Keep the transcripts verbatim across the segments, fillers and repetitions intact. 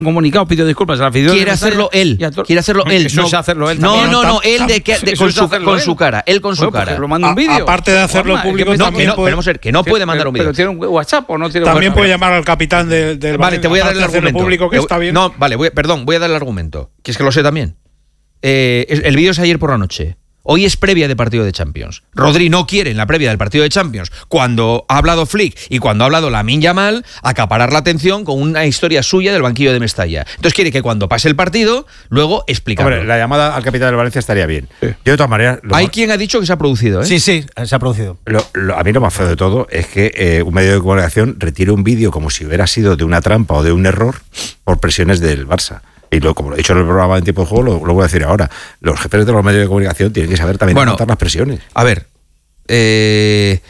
comunicado, pidió disculpas a la afición. Quiere hacerlo él. To- quiere hacerlo él. Eso no, es hacerlo él. No, también. no, no. Él de que, de, con, su, con su cara. Él con su bueno, cara. Pues manda un vídeo. Aparte de hacerlo Juanma, público, es que no, también que no, puede, vamos a ver, que no puede mandar un vídeo. Pero tiene un WhatsApp o no tiene También WhatsApp. puede llamar al capitán del, del Vale, te voy a dar el aparte de hacerlo argumento. público, que está bien. No, vale, voy, perdón, voy a dar el argumento. Que es que lo sé también. Eh, el vídeo es ayer por la noche. Hoy es previa de partido de Champions. Rodri no quiere en la previa del partido de Champions, cuando ha hablado Flick y cuando ha hablado Lamine Yamal, acaparar la atención con una historia suya del banquillo de Mestalla. Entonces quiere que cuando pase el partido, luego explicarlo. Hombre, la llamada al capitán del Valencia estaría bien. Sí. Yo de todas maneras... Hay más, quien ha dicho que se ha producido, ¿eh? Sí, sí, se ha producido. lo, lo, a mí lo más feo de todo es que eh, un medio de comunicación retire un vídeo como si hubiera sido de una trampa o de un error por presiones del Barça. Y lo, como lo he dicho en el programa en tiempo de juego, lo, lo voy a decir ahora. Los jefes de los medios de comunicación tienen que saber también Bueno, aguantar las presiones. A ver, eh,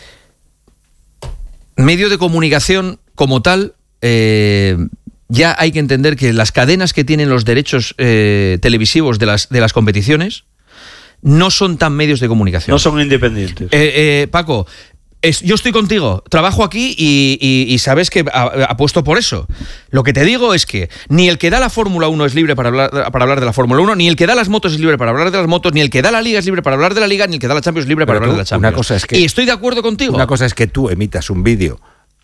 medio de comunicación como tal, eh, ya hay que entender que las cadenas que tienen los derechos eh, televisivos de las, de las competiciones no son tan medios de comunicación. No son independientes. Eh, eh, Paco, es, yo estoy contigo, trabajo aquí y, y, y sabes que a- apuesto por eso. Lo que te digo es que ni el que da la Fórmula uno es libre para hablar, para hablar de la Fórmula uno, ni el que da las motos es libre para hablar de las motos, ni el que da la Liga es libre para hablar de la Liga, ni el que da la Champions es libre para Pero hablar tú, de la Champions. una cosa es que- y estoy de acuerdo contigo. Una cosa es que tú emitas un vídeo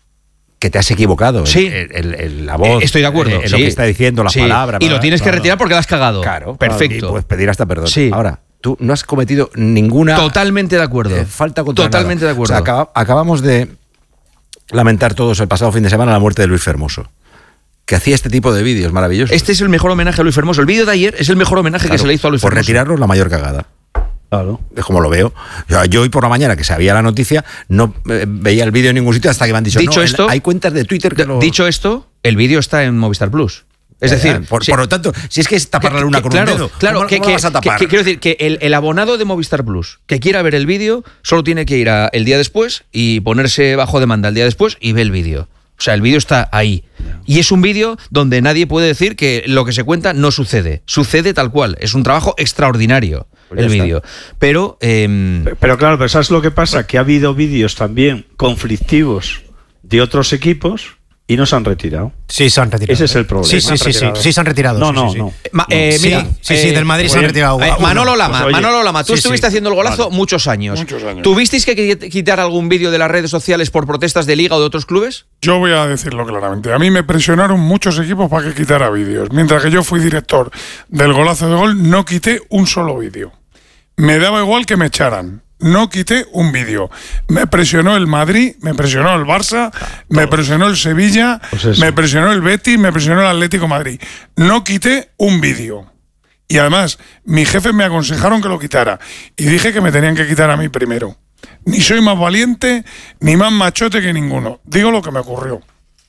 que te has equivocado Sí. en, en- en la voz, Eh, estoy de acuerdo. en, en sí. lo que está diciendo, las Sí. palabras. Y lo tienes que claro. retirar porque la has cagado. Claro. Perfecto. Y puedes pedir hasta perdón. Sí. Ahora, tú no has cometido ninguna Totalmente de acuerdo. eh, falta contra Totalmente nada. de acuerdo. O sea, acaba- acabamos de lamentar todos el pasado fin de semana la muerte de Luis Fermoso, que hacía este tipo de vídeos maravillosos. Este es el mejor homenaje a Luis Fermoso. El vídeo de ayer es el mejor homenaje Claro, que se le hizo a Luis por Fermoso. retirarnos la mayor cagada. Claro. Es como lo veo. Yo, yo hoy por la mañana, que sabía la noticia, no eh, veía el vídeo en ningún sitio hasta que me han dicho, Dicho no, esto- el- hay cuentas de Twitter que lo... Dicho esto, el vídeo está en Movistar Plus. Es Ya, decir, ya, por, sí. por lo tanto, si es que es tapar la luna Que- con claro, un dedo, claro, ¿cómo, que, cómo que- la vas a tapar? que- que quiero decir que el, el abonado de Movistar Plus que quiera ver el vídeo solo tiene que ir a el día después y ponerse bajo demanda el día después y ve el vídeo. O sea, el vídeo está ahí. Y es un vídeo donde nadie puede decir que lo que se cuenta no sucede. Sucede tal cual. Es un trabajo extraordinario Pues ya el está. vídeo. Pero... em, Pero claro, pero ¿sabes lo que pasa? Que ha habido vídeos también conflictivos de otros equipos y no se han retirado. Sí, se han retirado. Ese es el problema. Sí, sí, sí, sí, sí, se han retirado. No, sí, no, sí, sí. no. Ma- eh, Sí, mira, sí, sí, del Madrid se han retirado. eh, uno. Manolo Lama, Pues, oye, Manolo Lama, tú sí, estuviste sí. haciendo el golazo Vale. muchos años. Muchos años. ¿Tuvisteis que qui- quitar algún vídeo de las redes sociales por protestas de Liga o de otros clubes? Yo voy a decirlo claramente. A mí me presionaron muchos equipos para que quitara vídeos. Mientras que yo fui director del golazo de gol, no quité un solo vídeo. Me daba igual que me echaran. No quité un vídeo. Me presionó el Madrid, me presionó el Barça, me presionó el Sevilla, Pues eso. me presionó el Betis, me presionó el Atlético de Madrid. No quité un vídeo. Y además, mis jefes me aconsejaron que lo quitara. Y dije que me tenían que quitar a mí primero. Ni soy más valiente, ni más machote que ninguno. Digo lo que me ocurrió.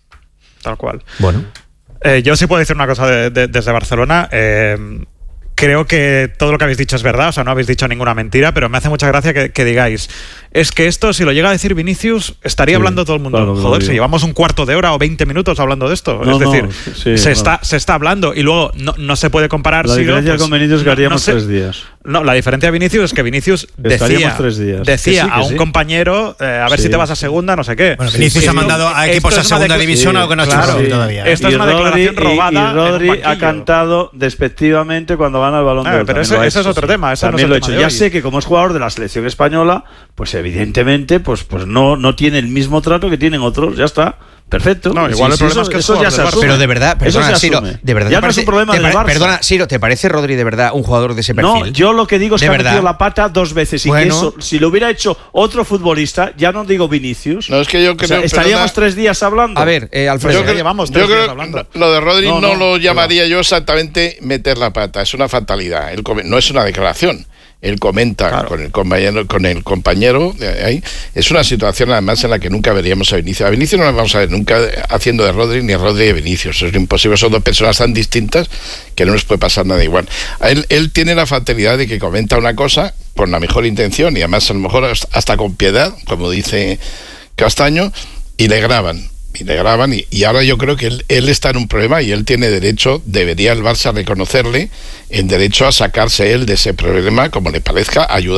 Tal cual. Bueno. Eh, yo sí puedo decir una cosa de- de- desde Barcelona. Eh, creo que todo lo que habéis dicho es verdad, o sea, no habéis dicho ninguna mentira, pero me hace mucha gracia que, que digáis, es que esto, si lo llega a decir Vinicius, estaría Sí, hablando todo el mundo. claro que lo Joder, si digo. llevamos un cuarto de hora o veinte minutos hablando de esto. No, es no, decir, sí, se, claro. está, se está hablando y luego no, no se puede comparar. La Siro, diferencia pues, con Vinicius es que no- haríamos no sé- tres días. No, la diferencia de Vinicius es que Vinicius decía, Estaríamos tres días. decía Que sí, que a un sí. compañero, eh, a ver Sí. si te vas a segunda, no sé qué. Bueno, Vinicius Sí, ha sí. mandado a Esto equipos es a una segunda de- división, Sí, algo que no ha hecho claro. Rodri Sí. todavía. Esto es Y una Rodri- declaración y- robada Y, en un Rodri ha banquillo. cantado despectivamente cuando gana el balón Ah, de oro. pero También ese- lo ha ese es hecho, otro sí. tema, ese no es También el lo ha tema hecho. de Ya hoy. sé que como es jugador de la selección española, pues evidentemente pues, pues no, no tiene el mismo trato que tienen otros. Ya está. Perfecto. No, igual el problema eso, es que es eso ya jugador se del Barça. asume. Pero de verdad, Eso perdona, se Siro, asume. de verdad. Ya ¿te no es parece- un problema te del pare- Barça. Perdona, Siro, ¿te parece Rodri de verdad un jugador de ese perfil? No, yo lo que digo es ¿De que ha verdad? metido la pata dos veces y Bueno. que eso, si lo hubiera hecho otro futbolista, ya no digo Vinicius, No, es que yo o sea, creo, estaríamos perdona, tres días hablando. A ver, eh, Alfredo. yo ya creo, llevamos yo tres días creo hablando. lo de Rodri No, no, no, lo pero- llamaría yo exactamente meter la pata, es una fatalidad. Él come- no es una declaración. Él comenta Claro. con el compañero, con el compañero de ahí. Es una situación además en la que nunca veríamos a Vinicius. A Vinicius no lo vamos a ver nunca haciendo de Rodri ni a Rodri de Vinicius. Es imposible, son dos personas tan distintas que no les puede pasar nada igual. A él, él tiene la fatalidad de que comenta una cosa con la mejor intención y además a lo mejor hasta con piedad, como dice Castaño, y le graban. Y le graban y, y ahora yo creo que él, él está en un problema y él tiene derecho, debería el Barça reconocerle el derecho a sacarse él de ese problema como le parezca, ayudarle.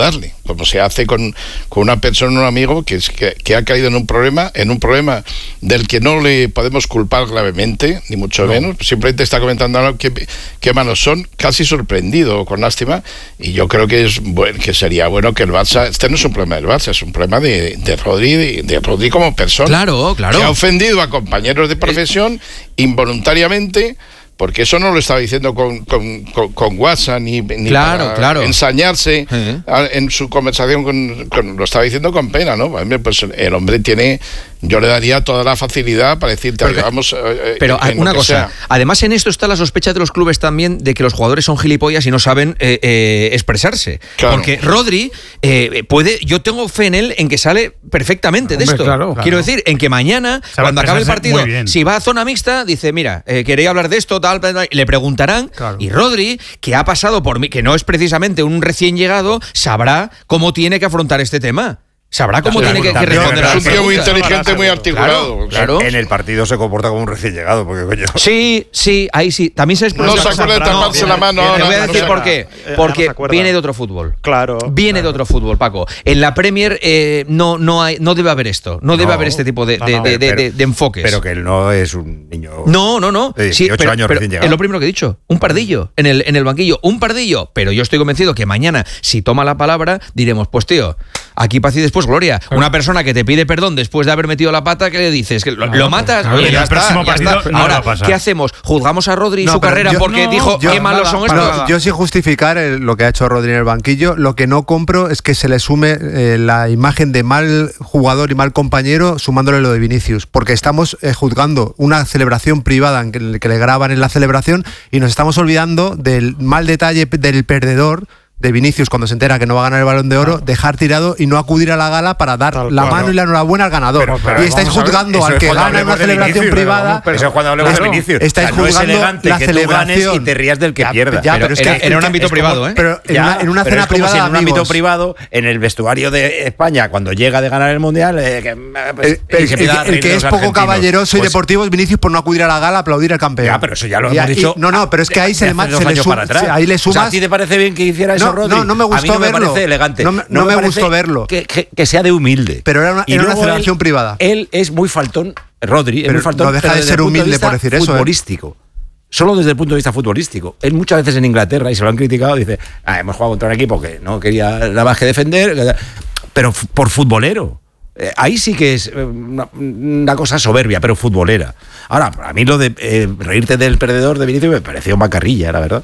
como se hace con, con una persona, un amigo que, es, que, que ha caído en un problema, en un problema del que no le podemos culpar gravemente, ni mucho no. menos, simplemente está comentando algo que, que malos son, casi sorprendido, con lástima, y yo creo que es bueno, que sería bueno que el Barça, este no es un problema del Barça, es un problema de, de Rodri, de, de Rodri como persona, claro, claro, que ha ofendido a compañeros de profesión involuntariamente, porque eso no lo estaba diciendo con, con, con, con WhatsApp ni, ni claro, para claro. ensañarse ¿Eh? a, en su conversación con, con, lo estaba diciendo con pena, ¿no? Pues el hombre tiene, yo le daría toda la facilidad para decirte, pero, vamos, eh, pero en una lo que cosa, sea. Además en esto está la sospecha de los clubes también de que los jugadores son gilipollas y no saben eh, eh, expresarse, claro. porque Rodri eh, puede, yo tengo fe en él en que sale perfectamente de Hombre, esto, claro, quiero claro. decir, en que mañana Sabe cuando acabe el expresarse partido, muy bien. si va a zona mixta, dice, mira, eh, quería hablar de esto, tal, tal, tal, y le preguntarán, Claro. y Rodri, que ha pasado por mí, que no es precisamente un recién llegado, sabrá cómo tiene que afrontar este tema. Sabrá cómo Claro, tiene que, que también, responder a Es las un tío muy preguntas. inteligente, muy articulado. Claro, claro. En el partido se comporta como un recién llegado, porque coño. Sí, sí, ahí sí. También sabes por No qué. se acuerda de taparse la mano Te ahora. voy a no decir se por acuerda. qué. Eh, ya no Porque se acuerda. viene de otro fútbol. Claro. Viene claro. de otro fútbol, Paco. En la Premier eh, no, no, hay, no debe haber esto. No debe No, haber este tipo de, no, de, no, de, de, pero- de- de enfoques. Pero que él no es un niño. No, no, no. De Sí, dieciocho pero, años pero recién llegado. es lo primero que he dicho. Un pardillo en el, en el banquillo. Un pardillo. Pero yo estoy convencido que mañana, si toma la palabra, diremos, pues tío, aquí paz y después gloria. Una persona que te pide perdón después de haber metido la pata, ¿qué le dices? ¿Que lo, lo matas? claro, Oye, en ya el está, próximo ya partido está. no va Ahora, a pasar. ¿qué hacemos? ¿Juzgamos a Rodri y No, su pero carrera yo- porque no, dijo yo- qué malos son estos? Bueno, yo sin justificar el- lo que ha hecho Rodri en el banquillo, lo que no compro es que se le sume eh, la imagen de mal jugador y mal compañero sumándole lo de Vinicius, porque estamos eh, juzgando una celebración privada en que, que le graban en la celebración y nos estamos olvidando del mal detalle del perdedor de Vinicius cuando se entera que no va a ganar el Balón de Oro, dejar tirado y no acudir a la gala para dar Tal la cual. mano y la enhorabuena al ganador. Pero- pero y estáis vamos a ver, juzgando eso al es que cuando gana en una hablemos de celebración Vinicius, privada. pero eso es cuando hablemos Claro, de Vinicius. estáis O sea, no es juzgando elegante la que tú ganes celebración. y te rías del que Ya, pierde. ya, Pero pero es que era- era un ámbito es como- privado, ¿eh? Pero en Ya, una, en una pero cena es como privada si en un ámbito amigos. privado, en el vestuario de España, cuando llega de ganar el Mundial, eh, que, pues, El, el- y se empieza a el- el reír que de es los poco argentinos. caballeroso y Pues, deportivo es Vinicius por no acudir a la gala a aplaudir al campeón. Ya, pero eso ya lo Y hemos ahí- dicho. No, no, pero es que ahí de se le, hace ma- dos se le años suma- para atrás. sí, ahí le O sea, sumas. ¿a ti te parece bien que hiciera eso, No, Rodri? no, no me A mí gustó no me verlo. parece elegante. No me- no me parece gustó verlo. Que, que- que sea de humilde. Pero era una- Y era una luego celebración él- privada. Él es muy faltón, Rodri, es Pero muy faltón. no deja pero de desde ser el punto de humilde vista por decir eso, ¿eh? Futbolístico. Solo desde el punto de vista futbolístico. Él muchas veces en Inglaterra, y se lo han criticado, dice, ah, hemos jugado contra un equipo que no quería nada más que defender, pero f- por futbolero. Eh, ahí sí que es eh, una, una cosa soberbia, pero futbolera. Ahora, a mí lo de eh, reírte del perdedor de Vinicius me pareció macarrilla, la verdad.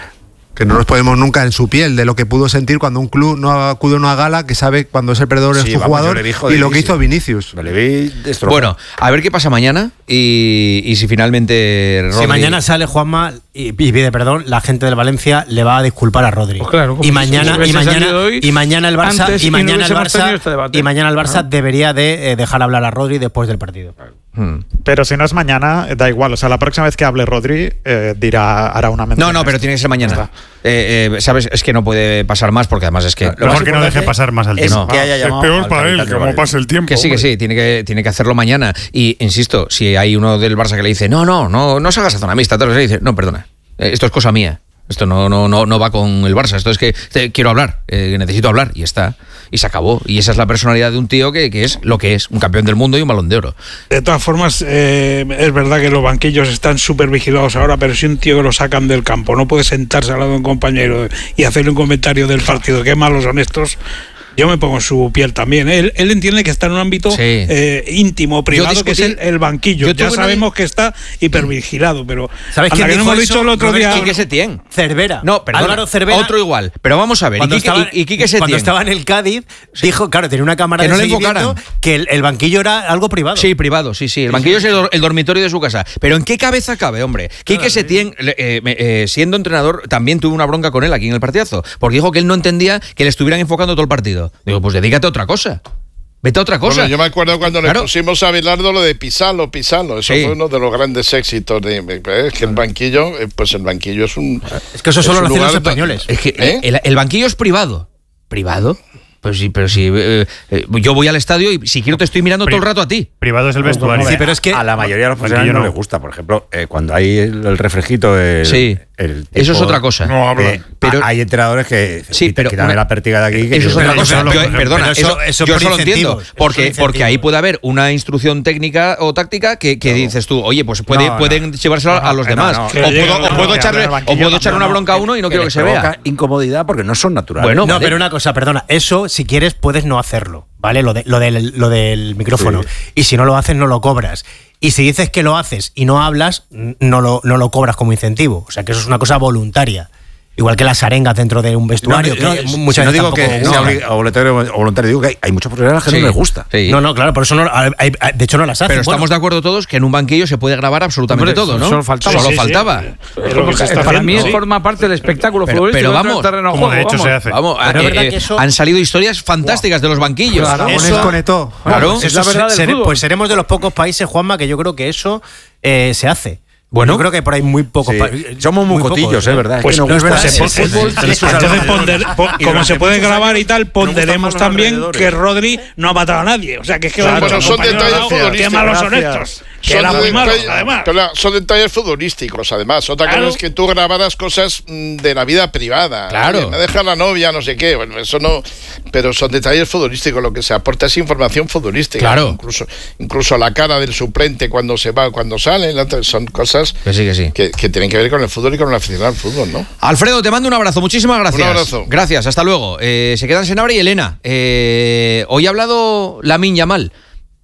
Que no nos ponemos nunca en su piel de lo que pudo sentir cuando un club no acude a una gala que sabe cuando es el perdedor es Sí, su vamos, jugador yo le vi y lo que jodidísimo. hizo Vinicius. Me le vi destrozado. Bueno, a ver qué pasa mañana y, y si finalmente Rodri... Si mañana sale Juanma y, y pide perdón, la gente del Valencia le va a disculpar a Rodri. Pues claro, como y si mañana hubiese y mañana salido hoy y mañana el Barça antes y y no mañana el hubiésemos tenido Barça este debate. y mañana el Barça Ah. debería de eh, dejar hablar a Rodri después del partido. Hmm. Pero si no es mañana, da igual. O sea, la próxima vez que hable Rodri, eh, dirá, hará una mención. No, no, pero tiene que ser mañana. Ya está. Eh, eh, ¿Sabes? Es que no puede pasar más porque además es que... Lo Mejor más que no importante deje pasar más el es tiempo. que haya Es llamado peor al para él, capitán que del como Valencia. pase el tiempo. Que sí, que hombre. sí, tiene que, tiene que hacerlo mañana. Y insisto, si hay uno del Barça que le dice, no, no, no, no se hagas a zona mixta, tal, le dice, no, perdona, eh, esto es cosa mía. Esto no, no, no, no va con el Barça. Esto es que te, quiero hablar, eh, necesito hablar, y está. Y se acabó. Y esa es la personalidad de un tío que, que es lo que es, un campeón del mundo y un Balón de Oro. De todas formas, eh, es verdad que los banquillos están súper vigilados ahora, pero si un tío que lo sacan del campo no puede sentarse al lado de un compañero y hacerle un comentario del partido, qué malos son estos, yo me pongo en su piel también. Él, él entiende que está en un ámbito Sí. eh, íntimo, privado, discutí- que es el, el banquillo. yo Ya tuve una- sabemos que está hipervigilado, pero ¿Sabes anda, quién que no dijo hemos eso? dicho el otro Roberto, día. Quique Setién. Cervera. No, perdona, Álvaro Cervera. otro igual. Pero vamos a ver, y Cuando Quique, estaba, y, y Quique Setién. cuando estaba en el Cádiz, dijo, claro, tenía una cámara Que de no le seguimiento, enfocaran. que el, el banquillo era algo privado. Sí, privado, sí, sí. El banquillo es el, dor- el dormitorio de su casa. Pero ¿en qué cabeza cabe, hombre? Quique Setién, le- eh, me- eh, siendo entrenador, también tuve una bronca con él aquí en el partidazo. Porque dijo que él no entendía que le estuvieran enfocando todo el partido. Digo, pues dedícate a otra cosa. Vete a otra cosa. Bueno, yo me acuerdo cuando Claro. le pusimos a Belardo lo de Pisalo, Pisalo. Eso Sí. fue uno de los grandes éxitos. De, es que el banquillo, eh, pues el banquillo es un. Es que eso es solo un lo hacen los lugar do- españoles. Es que ¿Eh? el, el banquillo es privado. ¿Privado? Pues sí, pero sí. eh, eh, yo voy al estadio y si quiero te estoy mirando todo el rato a ti. Privado es el vestuario. Sí, pero es que a la mayoría de los Banquillo profesionales no no. les gusta. Por ejemplo, eh, cuando hay el, el reflejito, el, Sí. el Eso es tipo- otra cosa. No hablan. Eh, Pero- hay entrenadores que Sí, quita- pero quitan una- la pértiga de aquí. que Eso es digo, otra pero cosa. eso lo- Yo- perdona, pero eso, eso- eso yo por eso lo entiendo. incentivos, eso Porque, por porque incentivos. ahí puede haber una instrucción técnica o táctica que, que dices tú, oye, pues puede, No, no. pueden llevárselo a los No, demás. no, no. O Que puedo, lleguen o a- puedo a- echarle, al o banquillo, puedo echarle no, una no, bronca a uno y no que quiero que les se vea. provoca incomodidad porque no son naturales. Bueno, No, vale. pero una cosa, perdona, eso si quieres puedes no hacerlo, ¿vale? Lo, de, lo, del, lo del micrófono. Sí. Y si no lo haces, no lo cobras. Y si dices que lo haces y no hablas, no lo, no lo cobras como incentivo. O sea que eso es una cosa voluntaria. Igual que las arengas dentro de un vestuario. No, que no, muchas no veces digo que tampoco sea gustan. obli- o voluntario o voluntario, digo que hay, hay muchos profesionales que Sí, no les gusta. sí. No, no, claro, por eso no, hay- hay- de hecho no las hacen. Pero Bueno, estamos de acuerdo todos que en un banquillo se puede grabar absolutamente Hombre, todo, ¿no? solo faltaba. Solo Sí, sí, faltaba. sí. Es lo que se está Para mí haciendo. es forma parte del espectáculo Pero- futbolístico pero dentro vamos, del terreno de como juego, de hecho vamos. se hace. Vamos, Pero es eh, verdad eh, que eso- han salido historias fantásticas de los banquillos. Claro, un Eso- esconetó. Claro. Pues, Es la eso verdad se- del sere- fútbol. pues seremos de los pocos países, Juanma, que yo creo que eso eh, se hace. Bueno. Yo creo que por ahí muy pocos Sí. países. Somos muy cotillos, ¿eh? ¿Verdad? Es Pues que no no es gusta. verdad, Sí, pues- sí, pues- sí, entonces sí, ponder- sí, pon- y como durante se puede muchos grabar años y tal, nos gustan ponderemos más los también alrededores. que Rodri no ha matado a nadie. O sea, que es que Claro, lo ha dicho bueno, el son compañero detalles al lado, qué futbolísticos. malos son Gracias. estos. Que era muy malo, detalles- además. claro, son detalles futbolísticos, además. Otra Claro. cosa es que tú grabaras cosas mm, de la vida privada. Claro. Oye, me deja la novia, no sé qué. Bueno, eso no. Pero son detalles futbolísticos. Lo que se aporta es información futbolística. Claro. Incluso, incluso la cara del suplente cuando se va, cuando sale. la- Son cosas Que sí, que sí. que, que tienen que ver con el fútbol y con el aficionado al fútbol, ¿no? Alfredo, te mando un abrazo, muchísimas gracias. Un abrazo. Gracias, hasta luego. Eh, se quedan Senabra y Elena. Eh, hoy ha hablado Lamine Yamal.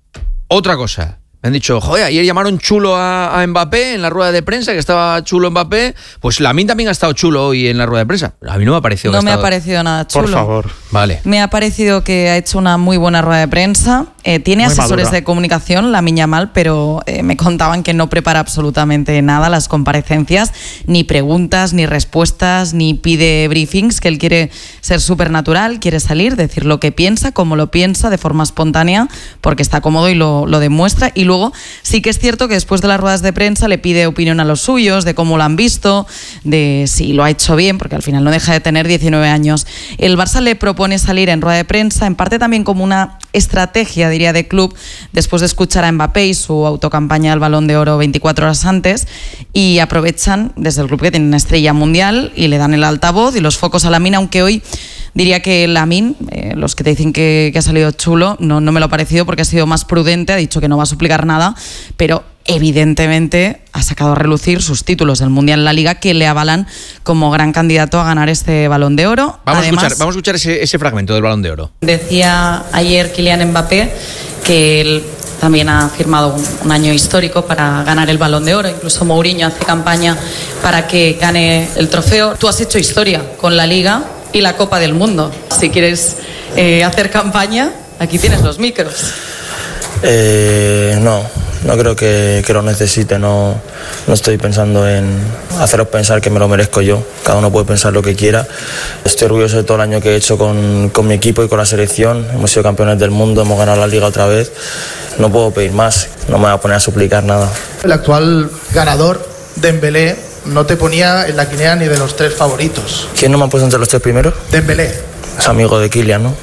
Otra cosa. Me han dicho, joder, ayer llamaron chulo a, a Mbappé en la rueda de prensa, que estaba chulo Mbappé. Pues Lamine también ha estado chulo hoy en la rueda de prensa. A mí no me ha parecido. que No me ha estado- parecido nada chulo. Por favor. Vale. Me ha parecido que ha hecho una muy buena rueda de prensa. Eh, tiene Muy asesores madura. de comunicación, la Miña Mal, pero eh, me contaban que no prepara absolutamente nada las comparecencias, ni preguntas, ni respuestas, ni pide briefings, que él quiere ser súper natural, quiere salir, decir lo que piensa, como lo piensa, de forma espontánea, porque está cómodo y lo, lo demuestra. Y luego sí que es cierto que después de las ruedas de prensa le pide opinión a los suyos, de cómo lo han visto, de si lo ha hecho bien, porque al final no deja de tener diecinueve años. El Barça le propone salir en rueda de prensa, en parte también como una estrategia, diría, de club, después de escuchar a Mbappé y su autocampaña al Balón de Oro veinticuatro horas antes, y aprovechan desde el club que tiene una estrella mundial y le dan el altavoz y los focos a Lamine, aunque hoy diría que Lamine, eh, los que te dicen que, que ha salido chulo, no, no me lo ha parecido porque ha sido más prudente, ha dicho que no va a suplicar nada, pero evidentemente ha sacado a relucir sus títulos del Mundial en la Liga, que le avalan como gran candidato a ganar este Balón de Oro. Vamos, Además, a escuchar, vamos a escuchar ese, ese fragmento del Balón de Oro. decía ayer Kylian Mbappé que él también ha firmado un, un año histórico para ganar el Balón de Oro. Incluso Mourinho hace campaña para que gane el trofeo. Tú has hecho historia con la Liga y la Copa del Mundo. Si quieres eh, hacer campaña, aquí tienes los micros. Eh, no, no creo que, que lo necesite, no, no estoy pensando en haceros pensar que me lo merezco yo, cada uno puede pensar lo que quiera. Estoy orgulloso de todo el año que he hecho con, con mi equipo y con la selección, hemos sido campeones del mundo, hemos ganado la Liga otra vez, no puedo pedir más, no me voy a poner a suplicar nada. El actual ganador, Dembélé, no te ponía en la quinea ni de los tres favoritos. ¿Quién no me ha puesto entre los tres primeros? Dembélé. Es amigo de Kylian, ¿no?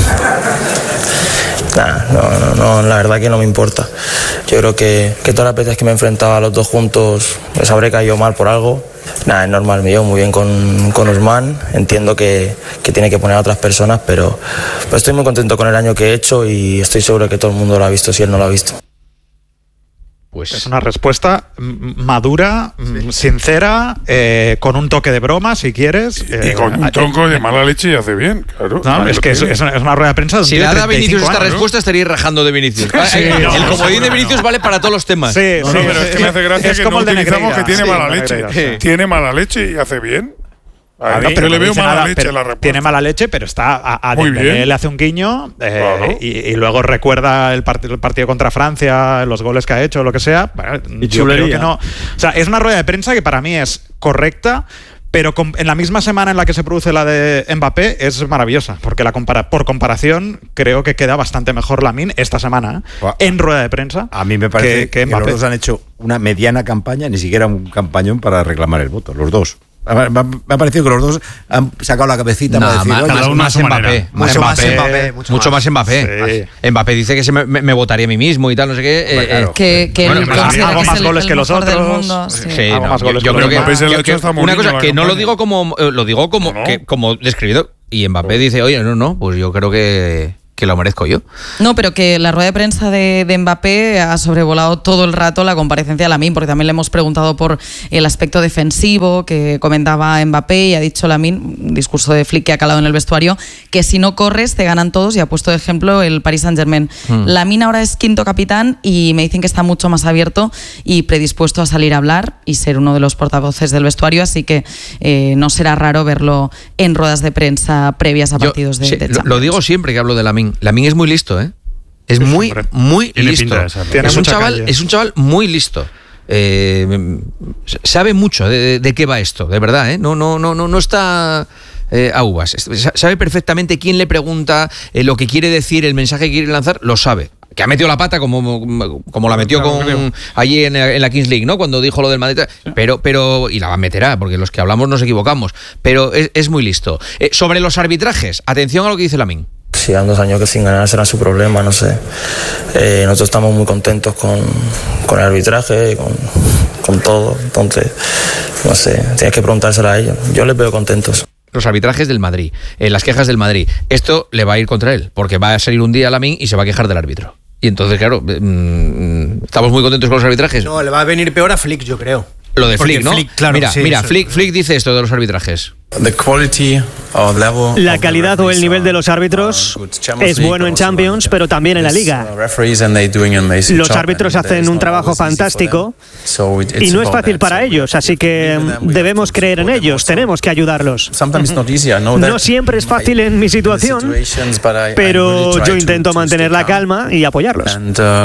Nah, no, no, no, la verdad que no me importa. Yo creo que, que todas las veces que me he enfrentado a los dos juntos les habré caído mal por algo. Nada, es normal, me llevo muy bien con, con Usman, entiendo que, que tiene que poner a otras personas, pero, pero estoy muy contento con el año que he hecho y estoy seguro que todo el mundo lo ha visto si él no lo ha visto. Pues es una respuesta mm, madura, mm, sincera, eh, con un toque de broma, si quieres. Y eh, con un eh, tronco de mala leche y hace bien, claro. No, es que es, es una, es una rueda de prensa de un Si tío le de da a Vinicius treinta y cinco esta años. respuesta, estaría rajando de Vinicius. Sí, el no, el no, comodín no, de Vinicius no. vale para todos los temas. Sí, No, sí, pero es que me hace gracia es que como no el de utilizamos Negreira. que tiene Sí, mala el de leche. Negreira, sí. Tiene mala leche y hace bien. A No, mí pero yo le no veo dice mala nada, leche pero a la respuesta. tiene mala leche, pero está a, a Muy Dembélé bien. le hace un guiño eh, Claro. y, y luego recuerda el, part- el partido contra Francia, los goles que ha hecho, lo que sea. Bueno, Y yo chulería. creo que no. O sea, es una rueda de prensa que para mí es correcta, pero com- en la misma semana en la que se produce la de Mbappé es maravillosa, porque la compara por comparación creo que queda bastante mejor Lamine esta semana ¿eh? Buah. en rueda de prensa. A mí me parece que, que que, los Mbappé. dos han hecho una mediana campaña, ni siquiera un campañón para reclamar el voto, los dos. Me ha parecido que los dos han sacado la cabecita No, para decir, más, oye, más, más Mbappé. Mucho más Mbappé, mucho Mucho más. más Mbappé. Sí. Mbappé dice que se me, me, me votaría a mí mismo y tal, no sé qué. Hombre, eh, claro. Que, que Bueno, él pero considera hago que más es el, goles el que los mejor del otros. mundo, sí. Sí, Hago no, más yo, goles yo que creo los que, demás. Mbappé se lo yo- ha hecho que- hasta una Mourinho cosa a la que no lo campaña. digo como eh, lo digo como No, no. que como describido y Mbappé dice, oye, no, no, pues yo creo que, que lo merezco yo. No, pero que la rueda de prensa de, de Mbappé ha sobrevolado todo el rato la comparecencia de Lamine, porque también le hemos preguntado por el aspecto defensivo que comentaba Mbappé y ha dicho Lamine, un discurso de Flick que ha calado en el vestuario, que si no corres te ganan todos y ha puesto de ejemplo el Paris Saint-Germain. Hmm. Lamine ahora es quinto capitán y me dicen que está mucho más abierto y predispuesto a salir a hablar y ser uno de los portavoces del vestuario, así que eh, no será raro verlo en ruedas de prensa previas a Yo, partidos de, sí, de lo, Champions. lo digo siempre que hablo de Lamine. Lamine es muy listo, ¿eh? Es Sí, muy, hombre. muy Tiene listo. pinta de serlo. Tiene Es un mucha chaval, calle. es un chaval muy listo. Eh, sabe mucho de, de- de qué va esto, de verdad, ¿eh? No, no, no, no, no está eh, a uvas. Es- Sabe perfectamente quién le pregunta, eh, lo que quiere decir, el mensaje que quiere lanzar, lo sabe. Que ha metido la pata como, como la metió Claro, con creo. allí en, en la Kings League, ¿no? Cuando dijo lo del Madrid. Pero, pero, y la meterá, porque los que hablamos nos equivocamos. Pero es, es muy listo. Eh, sobre los arbitrajes, atención a lo que dice Lamine. Si dan dos años que sin ganar será su problema, no sé. Eh, nosotros estamos muy contentos con, con el arbitraje, con, con todo. Entonces, no sé, tienes que preguntárselo a ellos. Yo les veo contentos. Los arbitrajes del Madrid, eh, las quejas del Madrid. Esto le va a ir contra él, porque va a salir un día Lamine y se va a quejar del árbitro. Y entonces, claro, mm, estamos muy contentos con los arbitrajes. No, le va a venir peor a Flick, yo creo. Lo de Porque Flick, ¿no? Flick, claro, mira, sí, mira, eso- Flick, Flick dice esto de los arbitrajes. La calidad o el nivel de los árbitros es bueno en Champions, pero también en la Liga. Los árbitros hacen un trabajo fantástico y no es fácil para ellos, así que debemos creer en ellos, tenemos que ayudarlos. No siempre es fácil en mi situación, pero yo intento mantener la calma y apoyarlos.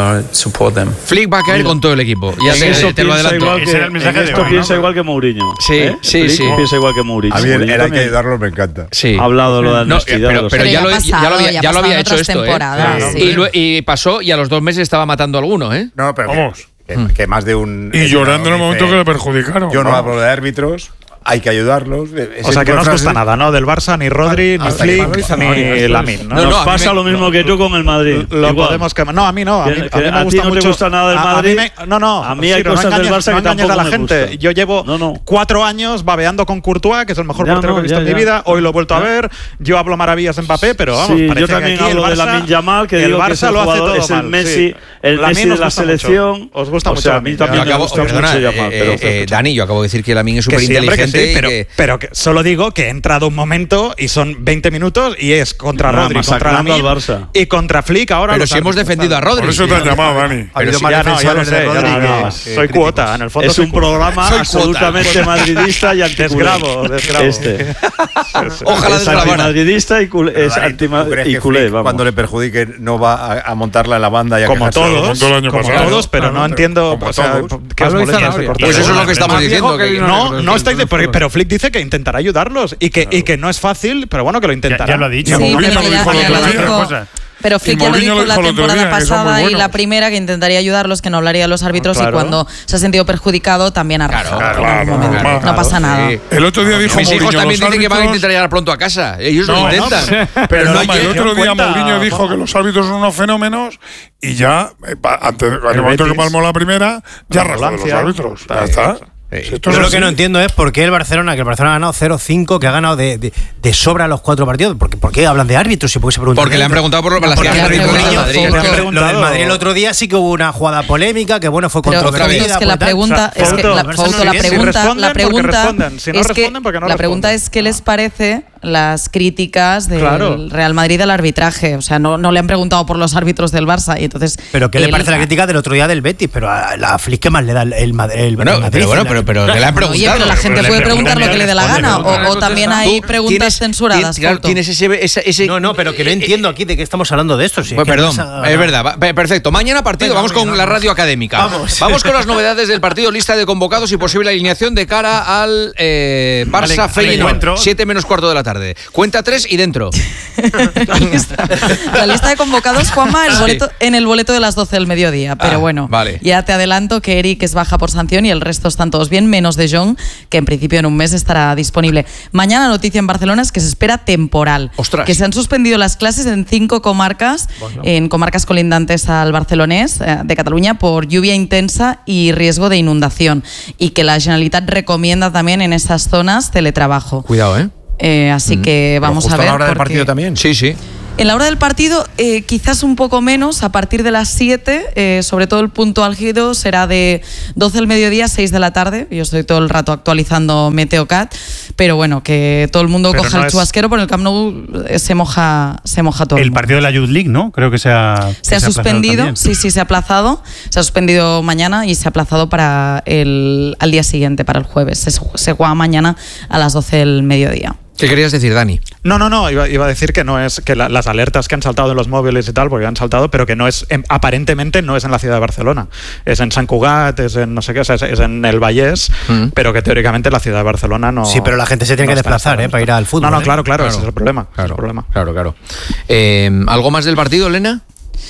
Flick va a caer con todo el equipo. Ya En te, eso te lo piensa adelanto. igual que- Ese era el mensaje en de esto hoy, piensa ¿no? igual que Mourinho. Sí, ¿eh? sí, Flick sí. piensa igual que Mourinho. A mí el, Mourinho el hay que también ayudarlos me encanta. Sí. ha hablado lo de la No, honestidad. pero, de los pero Pero ya, ya lo, ha ya lo pasado, había, ya ha ya lo pasado había en hecho otras esto, ¿eh? temporadas, Y, lo- y pasó y a los dos meses estaba matando a alguno, ¿eh? No, pero que- Vamos. que, que más de un... Y llorando en el momento dice, que le perjudicaron. Yo no Vamos. hablo de árbitros, hay que ayudarlos. O sea que no os gusta nada, ¿no? Del Barça, ni Rodri, ni hasta que Flick, Madrid ni Zanahoria. Lamine, ¿no? No, no, Nos a mí pasa me- lo mismo no, que tú con el Madrid. Lo Igual. podemos quemar. No, a mí no. A mí, Que- a mí que me a ti gusta no te mucho. gusta nada del a- a Madrid. mí me- no, no. A mí hay Ciro, cosas no del engañes, Barça no que engañes tampoco a la me gente. gustan. Yo llevo No, no. cuatro años babeando con Courtois, que es el mejor Ya, portero no, que he visto ya, en mi ya. vida. Hoy lo he vuelto a Ya. ver. Yo hablo maravillas de Mbappé, pero vamos, Sí, parece yo que también aquí el hablo de Barça- Lamine Yamal, que el digo que es Barça el lo hace jugador, todo es el mal. Messi, sí. el Lamine Messi de os la gusta selección. mucho. Os gusta O mucho sea, a Lamine, mí también Yo ya. me acabo, gusta perdona, mucho Yamal, eh, pero- eh, Dani, yo acabo de decir que Lamine es Que súper sí, hombre, que sí, inteligente. pero, pero que solo digo que he entrado un momento y son veinte minutos y es contra Nada, Rodri, contra masacrando Lamine al Barça. y contra Flick ahora. Pero los si hemos árbitros, defendido a ¿sabes? Rodri. Por eso te han llamado, Dani. Ha habido sí, más Ya no, ya lo defensores sé, de ya Rodri no, que- no, que soy críticos. cuota, en el fondo Es soy un cuota. programa Soy cuota. absolutamente madridista y anticulé. Desgravo, desgravo. Este. Ojalá es desgrabara. antimadridista y culé, es Dani, ¿tú antima- crees y que culé, Flick, vamos. cuando le perjudique no va a, a montarla en la banda y a Como quejarse? todos, montó el año como pasado. todos, pero Claro, no pero entiendo, como o sea, todos. qué os Pablo y molesta Zanahoria. ese corte. Pues eso es lo que estamos Más viejo diciendo. que que- vino No, de- no estoy de, de- pero, pero Flick dice que intentará ayudarlos y que, y que no es fácil, pero bueno, que lo intentará. Ya, ya lo ha dicho. Sí, Mourinho pero lo ya- dijo el ya otro lo día. dijo. Cosa. Pero Flick Y ya lo Mourinho dijo lo la dijo el otro temporada día, que son muy pasada y buenos. la primera que intentaría ayudarlos, que no hablaría de los árbitros Claro. y cuando se ha sentido perjudicado también ha rajado. claro, en algún claro, momento. claro, no pasa nada. sí. El otro día dijo Mis hijos Mourinho, también los dicen que van a árbitros- intentar llegar pronto a casa. Ellos No, lo no, intentan. pero pero no, no el llegan. otro día cuenta, Mourinho dijo Juanjo. que los árbitros son unos fenómenos y ya, eh, pa- antes, en el momento que Betis. palmó la primera, ya rajó de los ambulancia. árbitros. Ya está. Si esto Yo es lo que así. no entiendo es por qué el Barcelona, que el Barcelona ha ganado cero cinco, que ha ganado de, de, de sobra los cuatro partidos. ¿Por qué, por qué hablan de árbitros? ¿Y por qué se preguntan Porque de le han árbitros? preguntado por las Porque quejas el del Madrid, Real Madrid. porque Le han Lo del preguntado. Madrid el otro día sí que hubo una jugada polémica, que bueno, fue Pero controvertida. es que la pues, tal. pregunta O sea, es que Fouto, la, Barça Fouto, no la sé, si pregunta, responden, la porque pregunta responden. Si no es que responden, porque no la pregunta responden. es qué les parece las críticas del Claro. Real Madrid al arbitraje. O sea, no, no le han preguntado por los árbitros del Barça y entonces. Pero ¿qué le él- parece la crítica del otro día del Betis? Pero a la Flick, ¿qué más le da el, el, Mad- el, Bueno, el Madrid? pero bueno, pero, pero que le han preguntado. Oye, pero la gente Pero puede le preguntar lo que le dé la responde, gana responde, o, o también hay Tú preguntas tienes- censuradas. tienes- claro, Fouto. tienes ese, ese, ese- No, no, pero que no entiendo aquí de qué estamos hablando de esto. Si es Pues que perdón, no se ha- es verdad. Va- pe- Perfecto. Mañana partido. Venga, Vamos venga, con la vamos. radio académica. Vamos. con las novedades del partido, lista de convocados y posible alineación de cara al eh, Al- al Barça Feyenoord. encuentro. siete menos cuarto de la tarde. tarde. Cuenta tres y dentro. la, lista, la lista de convocados, Juanma, el boleto, en el boleto de las doce del mediodía. Pero Ah, bueno, vale. ya te adelanto que Eric es baja por sanción y el resto están todos bien, menos De Jong, que en principio en un mes estará disponible. Mañana la noticia en Barcelona es que se espera temporal. Ostras. Que se han suspendido las clases en cinco comarcas, bueno. en comarcas colindantes al barcelonés eh, de Cataluña por lluvia intensa y riesgo de inundación. Y que la Generalitat recomienda también en esas zonas teletrabajo. Cuidado, ¿eh? Eh, así mm. que vamos justo a ver. a la hora del porque... partido también. Sí, sí. En la hora del partido, eh, quizás un poco menos, a partir de las siete, eh, sobre todo el punto álgido será de doce del mediodía, seis de la tarde. Yo estoy todo el rato actualizando Meteocat, pero bueno, que todo el mundo pero coja no el es... chubasquero, por el Camp Nou eh, se moja, se moja todo. El partido de la Youth League, ¿no? Creo que se ha Se ha, se ha suspendido, sí, sí, se ha aplazado. Se ha suspendido mañana y se ha aplazado para el al día siguiente, para el jueves. Se, se juega mañana a las doce del mediodía. ¿Qué querías decir, Dani? No, no, no, iba, iba a decir que no es que la, las alertas que han saltado en los móviles y tal, porque han saltado, pero que no es, en, aparentemente no es en la ciudad de Barcelona. Es en Sant Cugat, es en no sé qué, o sea, es, es en el Vallès, mm. pero que teóricamente la ciudad de Barcelona no. Sí, pero la gente se tiene no que desplazar, ¿eh? Para ir al fútbol. No, no, ¿eh? claro, claro, claro, ese es el problema. Claro, es el problema. claro, claro. Eh, ¿Algo más del partido, Elena?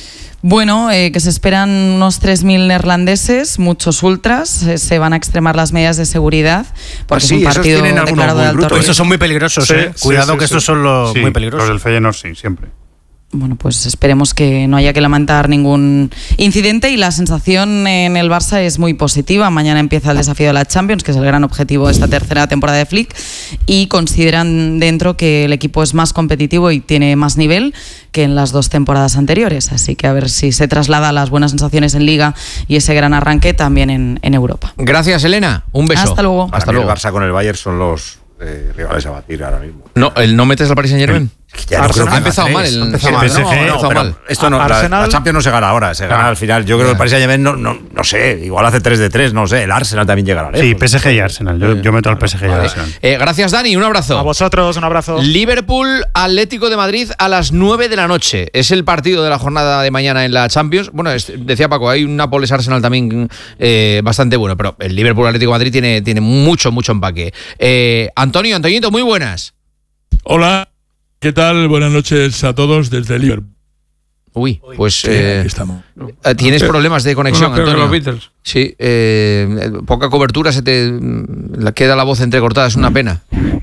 Bueno, eh, que se esperan unos tres mil neerlandeses, muchos ultras, eh, se van a extremar las medidas de seguridad porque ah, sí, es un partido declarado de alto riesgo. Estos son muy peligrosos, sí, eh. Sí, Cuidado sí, que sí, estos sí. son los sí, muy peligrosos. Los del Feyenoord sí, siempre. Bueno, pues esperemos que no haya que lamentar ningún incidente y la sensación en el Barça es muy positiva. Mañana empieza el desafío de la Champions, que es el gran objetivo de esta tercera temporada de Flick, y consideran dentro que el equipo es más competitivo y tiene más nivel que en las dos temporadas anteriores. Así que a ver si se traslada las buenas sensaciones en Liga y ese gran arranque también en, en Europa. Gracias, Elena. Un beso. Hasta luego. Para Hasta mí luego. El Barça con el Bayern son los eh, rivales a batir ahora mismo. No, el no metes al Paris Saint-Germain. Ya no creo que ha empezado mal el, ha empezado el mal. P S G. No, ha no, empezado pero mal. Esto no, la, la Champions no se gana ahora, se gana ah, al final. Yo creo que el Paris Saint-Germain no, no, no sé, igual hace tres de tres, no sé. El Arsenal también llegará lejos. Sí, P S G y Arsenal. Yo, yo meto al P S G y vale. Arsenal. Eh, gracias, Dani. Un abrazo. A vosotros, un abrazo. Liverpool, Atlético de Madrid a las nueve de la noche. Es el partido de la jornada de mañana en la Champions. Bueno, es, decía Paco, hay un Nápoles Arsenal también eh, bastante bueno, pero el Liverpool Atlético de Madrid tiene, tiene mucho, mucho empaque. Eh, Antonio, Antoñito, muy buenas. Hola, ¿qué tal? Buenas noches a todos desde Liverpool. Uy, pues sí, eh, aquí estamos. tienes problemas de conexión, no, Antonio. Los Beatles. Sí, eh, poca cobertura, se te la queda la voz entrecortada, es una pena.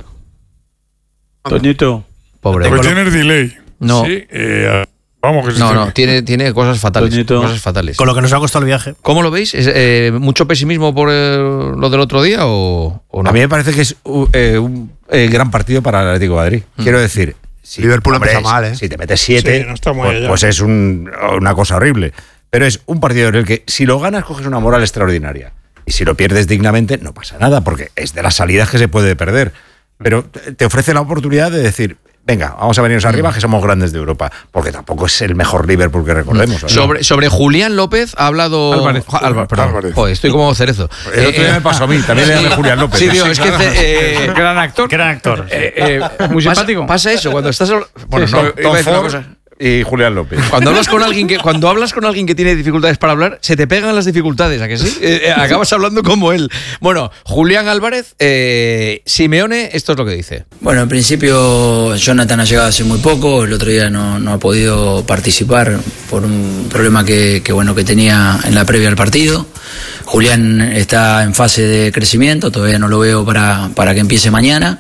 Toñito. Pobre. Pues tienes delay. No. Sí, eh, vamos que se No, tiene. no, tiene, tiene cosas fatales. Toñito. Cosas fatales. Con lo que nos ha costado el viaje. ¿Cómo lo veis? ¿Es, eh, ¿Mucho pesimismo por eh, lo del otro día o, o no? A mí me parece que es uh, eh, un eh, gran partido para el Atlético de Madrid. Mm. Quiero decir, si, Liverpool hombre, empieza mal, ¿eh? Si te metes siete, sí, no está muy pues, allá. pues es un, una cosa horrible. Pero es un partido en el que si lo ganas coges una moral extraordinaria. Y si lo pierdes dignamente no pasa nada, porque es de las salidas que se puede perder. Pero te ofrece la oportunidad de decir, venga, vamos a venirnos arriba, que somos grandes de Europa, porque tampoco es el mejor Liverpool que recordemos. ¿no? Sobre, sobre Julián López ha hablado... Álvarez. Álvarez, perdón. Álvarez. Joder, estoy como cerezo. El otro día me pasó a mí, también le llamé Julián López. Sí, tío, es que... Eh, Gran actor. Gran actor. Eh, eh, muy simpático. Pasa, pasa eso, cuando estás... Bueno, Sí, no, Tom iba a decir una Ford cosa. y Julián López. Cuando hablas con alguien que cuando hablas con alguien que tiene dificultades para hablar, se te pegan las dificultades, ¿a que sí? Eh, eh, acabas hablando como él. Bueno, Julián Álvarez, eh, Simeone, esto es lo que dice. Bueno, en principio Jonathan ha llegado hace muy poco, el otro día no, no ha podido participar por un problema que, que, bueno, que tenía en la previa al partido. Julián está en fase de crecimiento, todavía no lo veo para, para que empiece mañana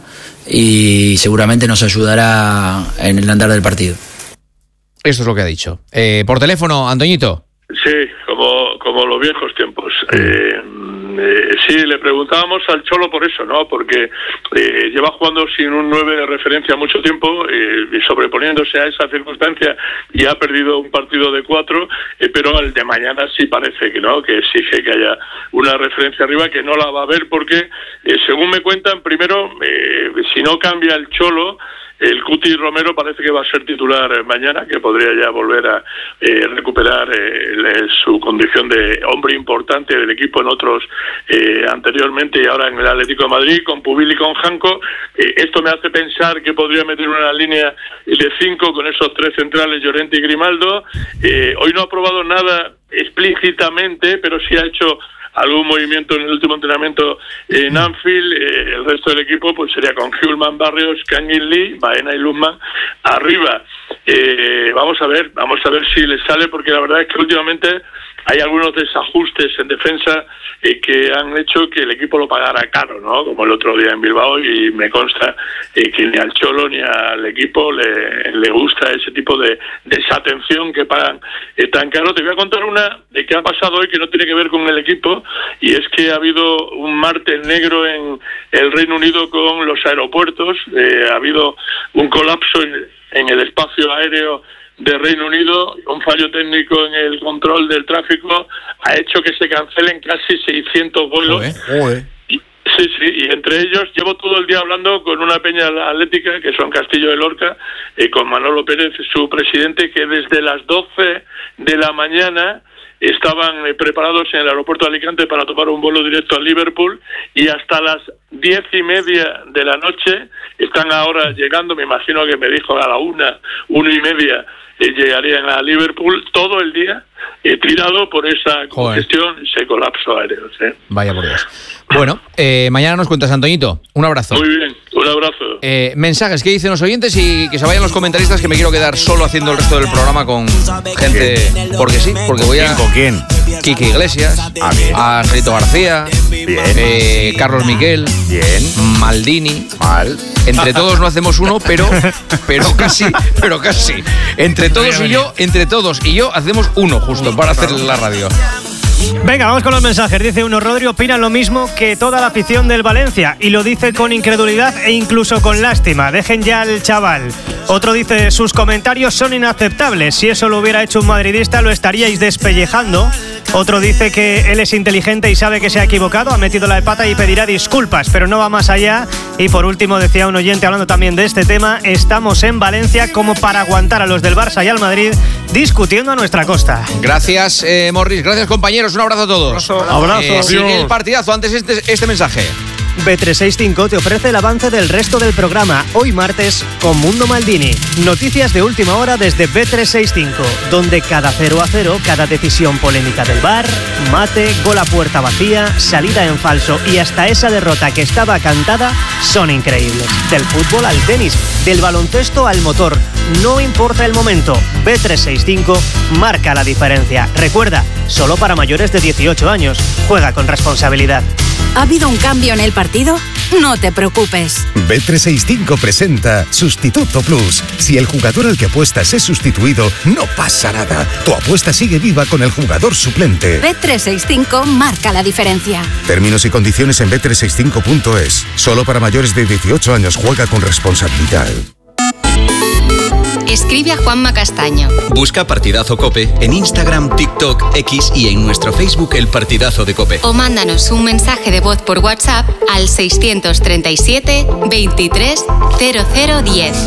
y seguramente nos ayudará en el andar del partido. Esto es lo que ha dicho. Eh, por teléfono, Antoñito. Sí, como, como los viejos tiempos. Eh, eh, sí, le preguntábamos al Cholo por eso, ¿no? Porque eh, lleva jugando sin un nueve de referencia mucho tiempo eh, y sobreponiéndose a esa circunstancia y ha perdido un partido de cuatro, eh, pero el de mañana sí parece que no, que exige que haya una referencia arriba, que no la va a haber porque, eh, según me cuentan, primero, eh, si no cambia el Cholo, el Cuti Romero parece que va a ser titular mañana, que podría ya volver a eh, recuperar eh, le, su condición de hombre importante del equipo en otros eh, anteriormente y ahora en el Atlético de Madrid, con Pubil y con Janko. Eh, esto me hace pensar que podría meter una línea de cinco con esos tres centrales, Llorente y Grimaldo. Eh, hoy no ha probado nada explícitamente, pero sí ha hecho algún movimiento en el último entrenamiento en Anfield. Eh, el resto del equipo pues sería con Hjulman, Barrios, Kangin Lee, Baena y Lundman arriba. Eh, vamos a ver, vamos a ver si les sale, porque la verdad es que últimamente hay algunos desajustes en defensa eh, que han hecho que el equipo lo pagara caro, ¿no? Como el otro día en Bilbao, y me consta eh, que ni al Cholo ni al equipo le, le gusta ese tipo de desatención que pagan eh, tan caro. Te voy a contar una de que ha pasado hoy que no tiene que ver con el equipo, y es que ha habido un martes negro en el Reino Unido con los aeropuertos. Eh, ha habido un colapso en, en el espacio aéreo de Reino Unido. Un fallo técnico en el control del tráfico ha hecho que se cancelen casi seiscientos vuelos. Joder. Y, sí, sí, y entre ellos llevo todo el día hablando con una peña atlética que son Castillo de Lorca, y con Manolo Pérez, su presidente, que desde las doce de la mañana estaban eh, preparados en el aeropuerto de Alicante para tomar un vuelo directo a Liverpool, y hasta las diez y media de la noche están ahora llegando. Me imagino que me dijo a la una, una y media eh, llegarían a Liverpool. Todo el día eh, tirado por esa congestión, ese colapso aéreo. ¿sí? Vaya por Dios. Bueno, eh, mañana nos cuentas, Antoñito. Un abrazo. Muy bien, un abrazo. Eh, mensajes, ¿qué dicen los oyentes? Y que se vayan los comentaristas, que me quiero quedar solo haciendo el resto del programa con gente. Porque sí, porque voy a. ¿Con quién? Quique Iglesias, ah, bien. a Angelito García, bien. Eh, Carlos Miquel, bien. Maldini. Mal. Entre todos no hacemos uno, pero, pero casi, pero casi. Entre todos y yo, entre todos y yo hacemos uno justo para hacer la radio. Venga, vamos con los mensajes. Dice uno: Rodri opina lo mismo que toda la afición del Valencia, y lo dice con incredulidad e incluso con lástima. Dejen ya al chaval. Otro dice: sus comentarios son inaceptables. Si eso lo hubiera hecho un madridista, lo estaríais despellejando. Otro dice que él es inteligente y sabe que se ha equivocado, ha metido la pata y pedirá disculpas, pero no va más allá. Y por último, decía un oyente hablando también de este tema: estamos en Valencia como para aguantar a los del Barça y al Madrid discutiendo a nuestra costa. Gracias, eh, Morris. Gracias, compañeros. Un abrazo a todos. Abrazo. Abrazo. Eh, sigue el partidazo. Antes este, este mensaje. B trescientos sesenta y cinco te ofrece el avance del resto del programa, hoy martes, con Mundo Maldini. Noticias de última hora desde B trescientos sesenta y cinco, donde cada cero a cero, cada decisión polémica del V A R, mate, gol a puerta vacía, salida en falso y hasta esa derrota que estaba cantada, son increíbles. Del fútbol al tenis, del baloncesto al motor, no importa el momento, B trescientos sesenta y cinco marca la diferencia. Recuerda, solo para mayores de dieciocho años. Juega con responsabilidad. ¿Ha habido un cambio en el partido? No te preocupes. B trescientos sesenta y cinco presenta Sustituto Plus. Si el jugador al que apuestas es sustituido, no pasa nada. Tu apuesta sigue viva con el jugador suplente. B trescientos sesenta y cinco marca la diferencia. Términos y condiciones en B trescientos sesenta y cinco punto es. Solo para mayores de dieciocho años. Juega con responsabilidad. Escribe a Juanma Castaño. Busca Partidazo Cope en Instagram, TikTok, X y en nuestro Facebook El Partidazo de Cope. O mándanos un mensaje de voz por WhatsApp al seiscientos treinta y siete, veintitrés, cero cero diez.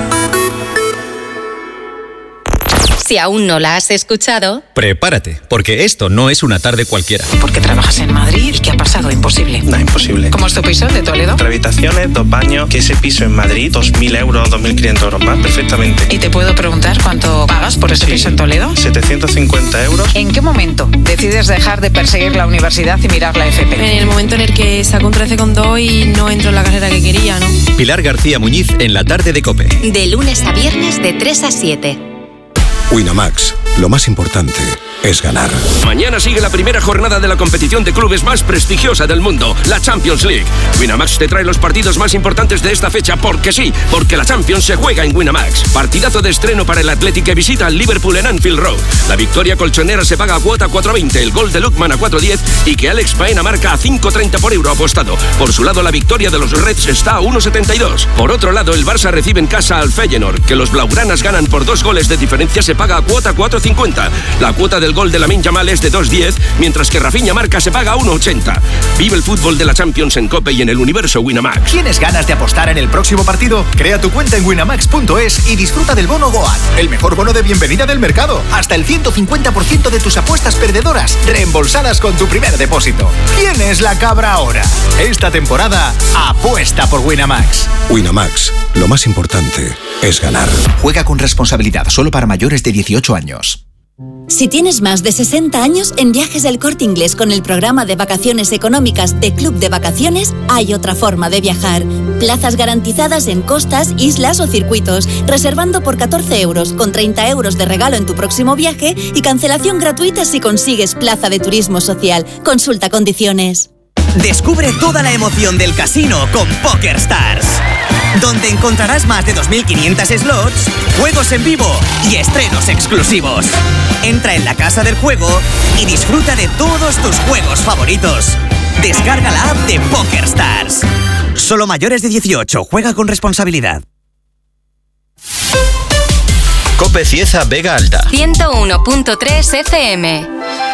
Si aún no la has escuchado, prepárate, porque esto no es una tarde cualquiera. Porque trabajas en Madrid y ¿qué ha pasado? Imposible. No, imposible. ¿Cómo es tu piso de Toledo? Cuatro habitaciones, dos baños, que ese piso en Madrid, dos mil euros, dos mil quinientos euros más, perfectamente. ¿Y te puedo preguntar cuánto pagas por ese sí, piso en Toledo? setecientos cincuenta euros. ¿En qué momento decides dejar de perseguir la universidad y mirar la F P? En el momento en el que saco un trece coma dos y no entro en la carrera que quería, ¿no? Pilar García Muñiz en la tarde de Cope. De lunes a viernes de tres a siete. Winamax, lo más importante es ganar. Mañana sigue la primera jornada de la competición de clubes más prestigiosa del mundo, la Champions League. Winamax te trae los partidos más importantes de esta fecha, porque sí, porque la Champions se juega en Winamax. Partidazo de estreno para el Athletic que visita al Liverpool en Anfield Road. La victoria colchonera se paga a cuota cuatro veinte, el gol de Lukman a cuatro diez y que Alex Paena marca a cinco treinta por euro apostado. Por su lado, la victoria de los Reds está a uno setenta y dos. Por otro lado, el Barça recibe en casa al Feyenoord, que los blaugranas ganan por dos goles de diferencia, se paga a cuota cuatro cincuenta. La cuota del gol de Lamine Yamal es de dos diez, mientras que Rafinha marca se paga a uno ochenta. Vive el fútbol de la Champions en Cope y en el universo Winamax. ¿Tienes ganas de apostar en el próximo partido? Crea tu cuenta en winamax punto es y disfruta del bono Goat, el mejor bono de bienvenida del mercado. Hasta el ciento cincuenta por ciento de tus apuestas perdedoras reembolsadas con tu primer depósito. ¿Quién es la cabra ahora? Esta temporada apuesta por Winamax. Winamax, lo más importante es ganar. Juega con responsabilidad, solo para mayores de dieciocho años. Si tienes más de sesenta años, en Viajes del Corte Inglés con el programa de vacaciones económicas de Club de Vacaciones hay otra forma de viajar. Plazas garantizadas en costas, islas o circuitos, reservando por catorce euros, con treinta euros de regalo en tu próximo viaje y cancelación gratuita si consigues plaza de turismo social. Consulta condiciones. Descubre toda la emoción del casino con PokerStars, donde encontrarás más de dos mil quinientos slots, juegos en vivo y estrenos exclusivos. Entra en la casa del juego y disfruta de todos tus juegos favoritos. Descarga la app de PokerStars. Solo mayores de dieciocho, juega con responsabilidad. Cope Cieza Vega Alta. ciento uno punto tres F M.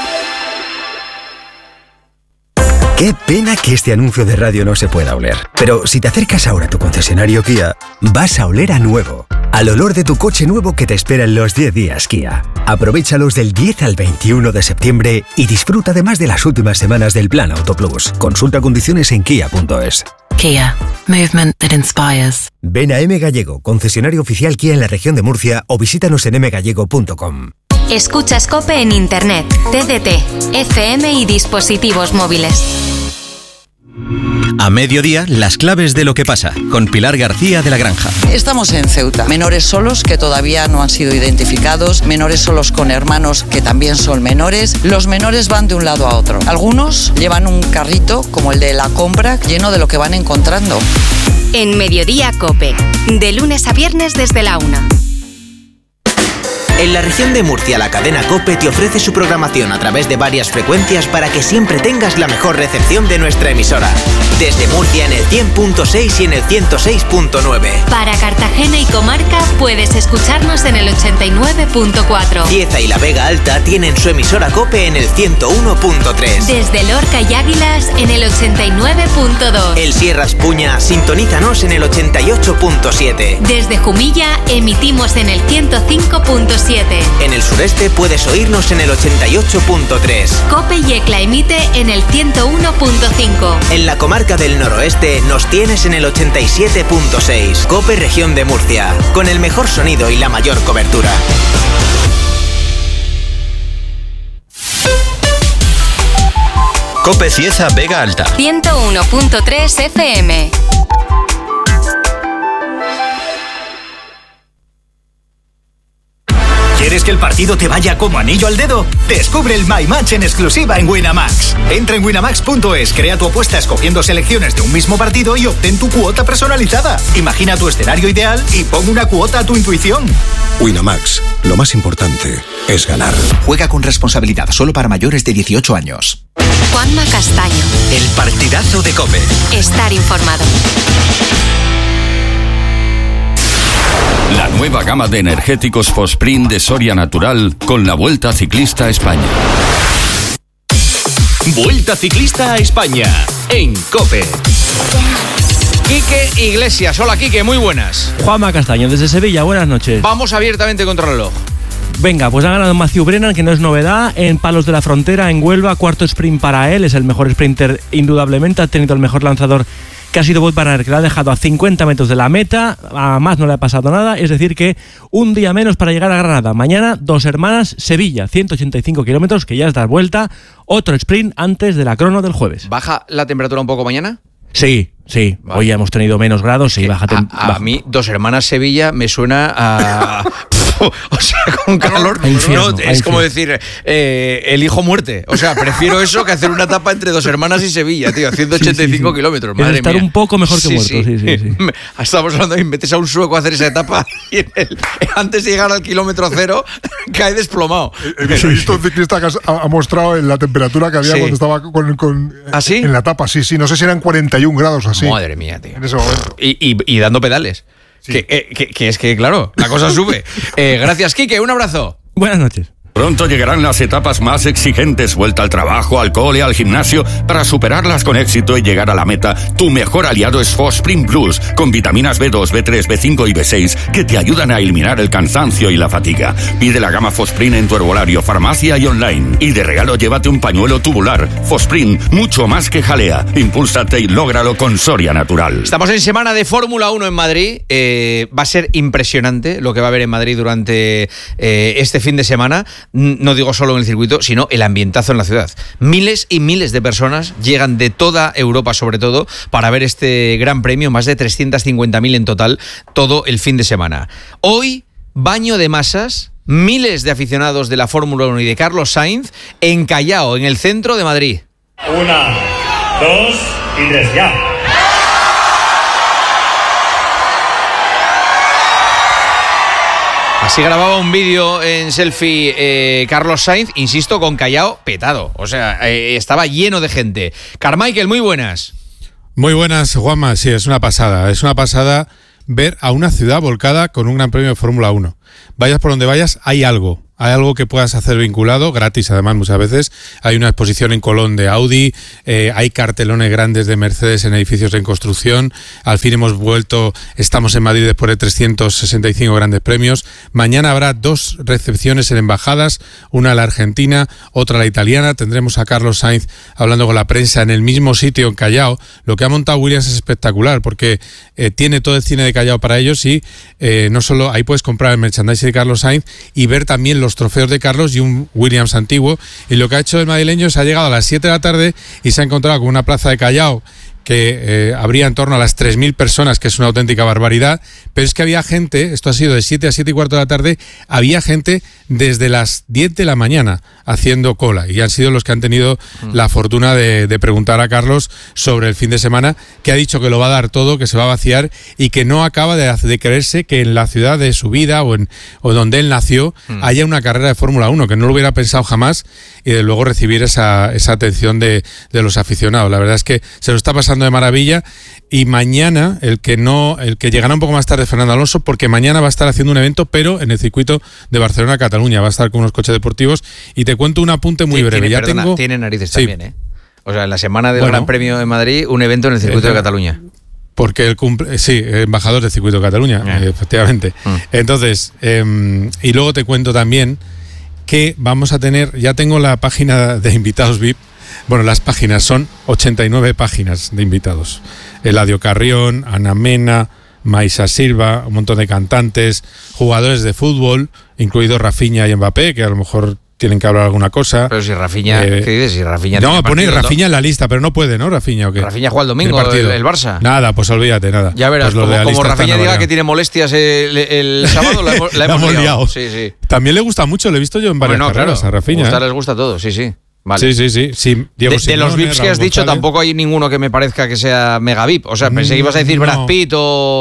Qué pena que este anuncio de radio no se pueda oler. Pero si te acercas ahora a tu concesionario Kia, vas a oler a nuevo. Al olor de tu coche nuevo que te espera en los diez días Kia. Aprovéchalos del diez al veintiuno de septiembre y disfruta además de las últimas semanas del Plan Auto Plus. Consulta condiciones en kia punto es. Kia. Movement that inspires. Ven a M Gallego, concesionario oficial Kia en la región de Murcia, o visítanos en m gallego punto com. Escuchas COPE en Internet, T D T, F M y dispositivos móviles. A mediodía, las claves de lo que pasa, con Pilar García de la Granja. Estamos en Ceuta. Menores solos que todavía no han sido identificados, menores solos con hermanos que también son menores. Los menores van de un lado a otro. Algunos llevan un carrito, como el de la compra, lleno de lo que van encontrando. En Mediodía COPE, de lunes a viernes desde la una. En la región de Murcia, la cadena COPE te ofrece su programación a través de varias frecuencias para que siempre tengas la mejor recepción de nuestra emisora. Desde Murcia en el cien punto seis y en el ciento seis punto nueve. Para Cartagena y comarca puedes escucharnos en el ochenta y nueve punto cuatro. Cieza y la Vega Alta tienen su emisora COPE en el ciento uno punto tres. Desde Lorca y Águilas en el ochenta y nueve punto dos. El Sierra Espuña, sintonízanos en el ochenta y ocho punto siete. Desde Jumilla emitimos en el ciento cinco punto siete. En el sureste puedes oírnos en el ochenta y ocho punto tres. COPE y ECLA emite en el ciento uno punto cinco. En la comarca del noroeste nos tienes en el ochenta y siete punto seis. COPE Región de Murcia, con el mejor sonido y la mayor cobertura. Cope Cieza Vega Alta. ciento uno punto tres F M. ¿Quieres que el partido te vaya como anillo al dedo? Descubre el My Match en exclusiva en Winamax. Entra en winamax punto es, crea tu apuesta escogiendo selecciones de un mismo partido y obtén tu cuota personalizada. Imagina tu escenario ideal y pon una cuota a tu intuición. Winamax, lo más importante es ganar. Juega con responsabilidad, solo para mayores de dieciocho años. Juanma Castaño. El partidazo de COPE. Estar informado. La nueva gama de energéticos Fosprint de Soria Natural con la Vuelta Ciclista a España. Vuelta Ciclista a España en COPE. Quique Iglesias. Hola, Quique, muy buenas. Juanma Castaño, desde Sevilla, buenas noches. Vamos abiertamente contra el reloj. Venga, pues ha ganado Matthew Brennan, que no es novedad, en Palos de la Frontera, en Huelva, cuarto sprint para él, es el mejor sprinter indudablemente, ha tenido el mejor lanzador que ha sido Wout van Aert, que lo ha dejado a cincuenta metros de la meta, a más no le ha pasado nada, es decir que un día menos para llegar a Granada. Mañana, Dos Hermanas, Sevilla, ciento ochenta y cinco kilómetros, que ya es dar vuelta, otro sprint antes de la crono del jueves. ¿Baja la temperatura un poco mañana? Sí, sí, vale. Hoy ya hemos tenido menos grados, sí, baja. Tem- a, a mí, Dos Hermanas Sevilla me suena a... o sea, con calor. Infierno, no, es como decir, eh, elijo muerte. O sea, prefiero eso que hacer una etapa entre Dos Hermanas y Sevilla, tío, ciento ochenta y cinco sí, sí, sí. kilómetros. Madre es estar mía. un poco mejor que sí, muerto, sí, sí, sí, sí. Estamos hablando de metes a un sueco a hacer esa etapa y en el, antes de llegar al kilómetro cero cae desplomado. He visto un ciclista que ha, ha mostrado en la temperatura que había sí. cuando estaba con, con ¿Ah, sí? en la etapa. Sí, sí, no sé si eran cuarenta y un grados así. Madre mía, tío. En ese momento. Y, y, y dando pedales. Sí. Que, eh, que, que es que, claro, la cosa sube. Eh, gracias, Quique. Un abrazo. Buenas noches. Pronto llegarán las etapas más exigentes, vuelta al trabajo, al cole, al gimnasio, para superarlas con éxito y llegar a la meta. Tu mejor aliado es Fosprint Plus, con vitaminas B dos, B tres, B cinco y B seis, que te ayudan a eliminar el cansancio y la fatiga. Pide la gama Fosprint en tu herbolario, farmacia y online. Y de regalo llévate un pañuelo tubular. Fosprint, mucho más que jalea. Impúlsate y lógralo con Soria Natural. Estamos en semana de Fórmula uno en Madrid. Eh, va a ser impresionante lo que va a haber en Madrid durante eh, este fin de semana. no digo solo en el circuito, sino el ambientazo en la ciudad. Miles y miles de personas llegan de toda Europa, sobre todo, para ver este gran premio, más de trescientas cincuenta mil en total, todo el fin de semana. Hoy, baño de masas, miles de aficionados de la Fórmula uno y de Carlos Sainz en Callao, en el centro de Madrid. Una, dos y tres, ya. Así grababa un vídeo en selfie eh, Carlos Sainz, insisto, con Callao petado. O sea, eh, estaba lleno de gente. Carmichael, muy buenas. Muy buenas, Juanma. Sí, es una pasada. Es una pasada ver a una ciudad volcada con un gran premio de Fórmula uno. Vayas por donde vayas, hay algo. Hay algo que puedas hacer vinculado, gratis además muchas veces. Hay una exposición en Colón de Audi, eh, hay cartelones grandes de Mercedes en edificios en construcción. Al fin hemos vuelto, estamos en Madrid después de trescientos sesenta y cinco grandes premios. Mañana habrá dos recepciones en embajadas, una la argentina, otra la italiana. Tendremos a Carlos Sainz hablando con la prensa en el mismo sitio en Callao. Lo que ha montado Williams es espectacular porque eh, tiene todo el cine de Callao para ellos y eh, no solo ahí puedes comprar el merchandising de Carlos Sainz y ver también los trofeos de Carlos y un Williams antiguo. Y lo que ha hecho el madrileño es ha llegado a las siete de la tarde y se ha encontrado con una plaza de Callao que eh, habría en torno a las tres mil personas, que es una auténtica barbaridad, pero es que había gente, esto ha sido de siete a siete y cuarto de la tarde, había gente desde las diez de la mañana haciendo cola, y han sido los que han tenido mm. la fortuna de, de preguntar a Carlos sobre el fin de semana, que ha dicho que lo va a dar todo, que se va a vaciar y que no acaba de, de creerse que en la ciudad de su vida o, en, o donde él nació mm. haya una carrera de Fórmula uno, que no lo hubiera pensado jamás, y de luego recibir esa, esa atención de, de los aficionados. La verdad es que se lo está pasando de maravilla. Y mañana el que no el que llegará un poco más tarde, Fernando Alonso, porque mañana va a estar haciendo un evento, pero en el circuito de Barcelona-Cataluña, va a estar con unos coches deportivos. Y te cuento un apunte muy sí, breve. Tiene, ya perdona, tengo tiene narices sí. también, ¿eh? O sea, en la semana del bueno, Gran Premio de Madrid, un evento en el circuito eh, de Cataluña. Porque el cumple, sí, embajador del circuito de Cataluña, eh. Eh, efectivamente. Mm. Entonces, eh, y luego te cuento también que vamos a tener, ya tengo la página de invitados V I P. Bueno, las páginas son ochenta y nueve páginas de invitados. Eladio Carrión, Ana Mena, Maisa Silva, un montón de cantantes, jugadores de fútbol, incluidos Rafinha y Mbappé, que a lo mejor tienen que hablar alguna cosa. Pero si Rafinha, eh, ¿qué dices? Si Rafinha no, pone Rafinha en la lista, pero no puede, ¿no, Rafinha? ¿O qué? Rafinha juega el domingo, el, el Barça. Nada, pues olvídate, nada. Ya verás, pues como, como Rafinha diga que tiene molestias el, el sábado, la hemos, la hemos liado. liado. Sí, sí. También le gusta mucho, lo he visto yo en varias bueno, carreras claro, a Rafinha. Gusta, les gusta todo, sí, sí. Vale. Sí, sí, sí. sí. Diego de, Simone, de los V I Ps que has Raúl dicho, González. Tampoco hay ninguno que me parezca que sea mega V I P. O sea, pensé que ibas a decir no. Brad Pitt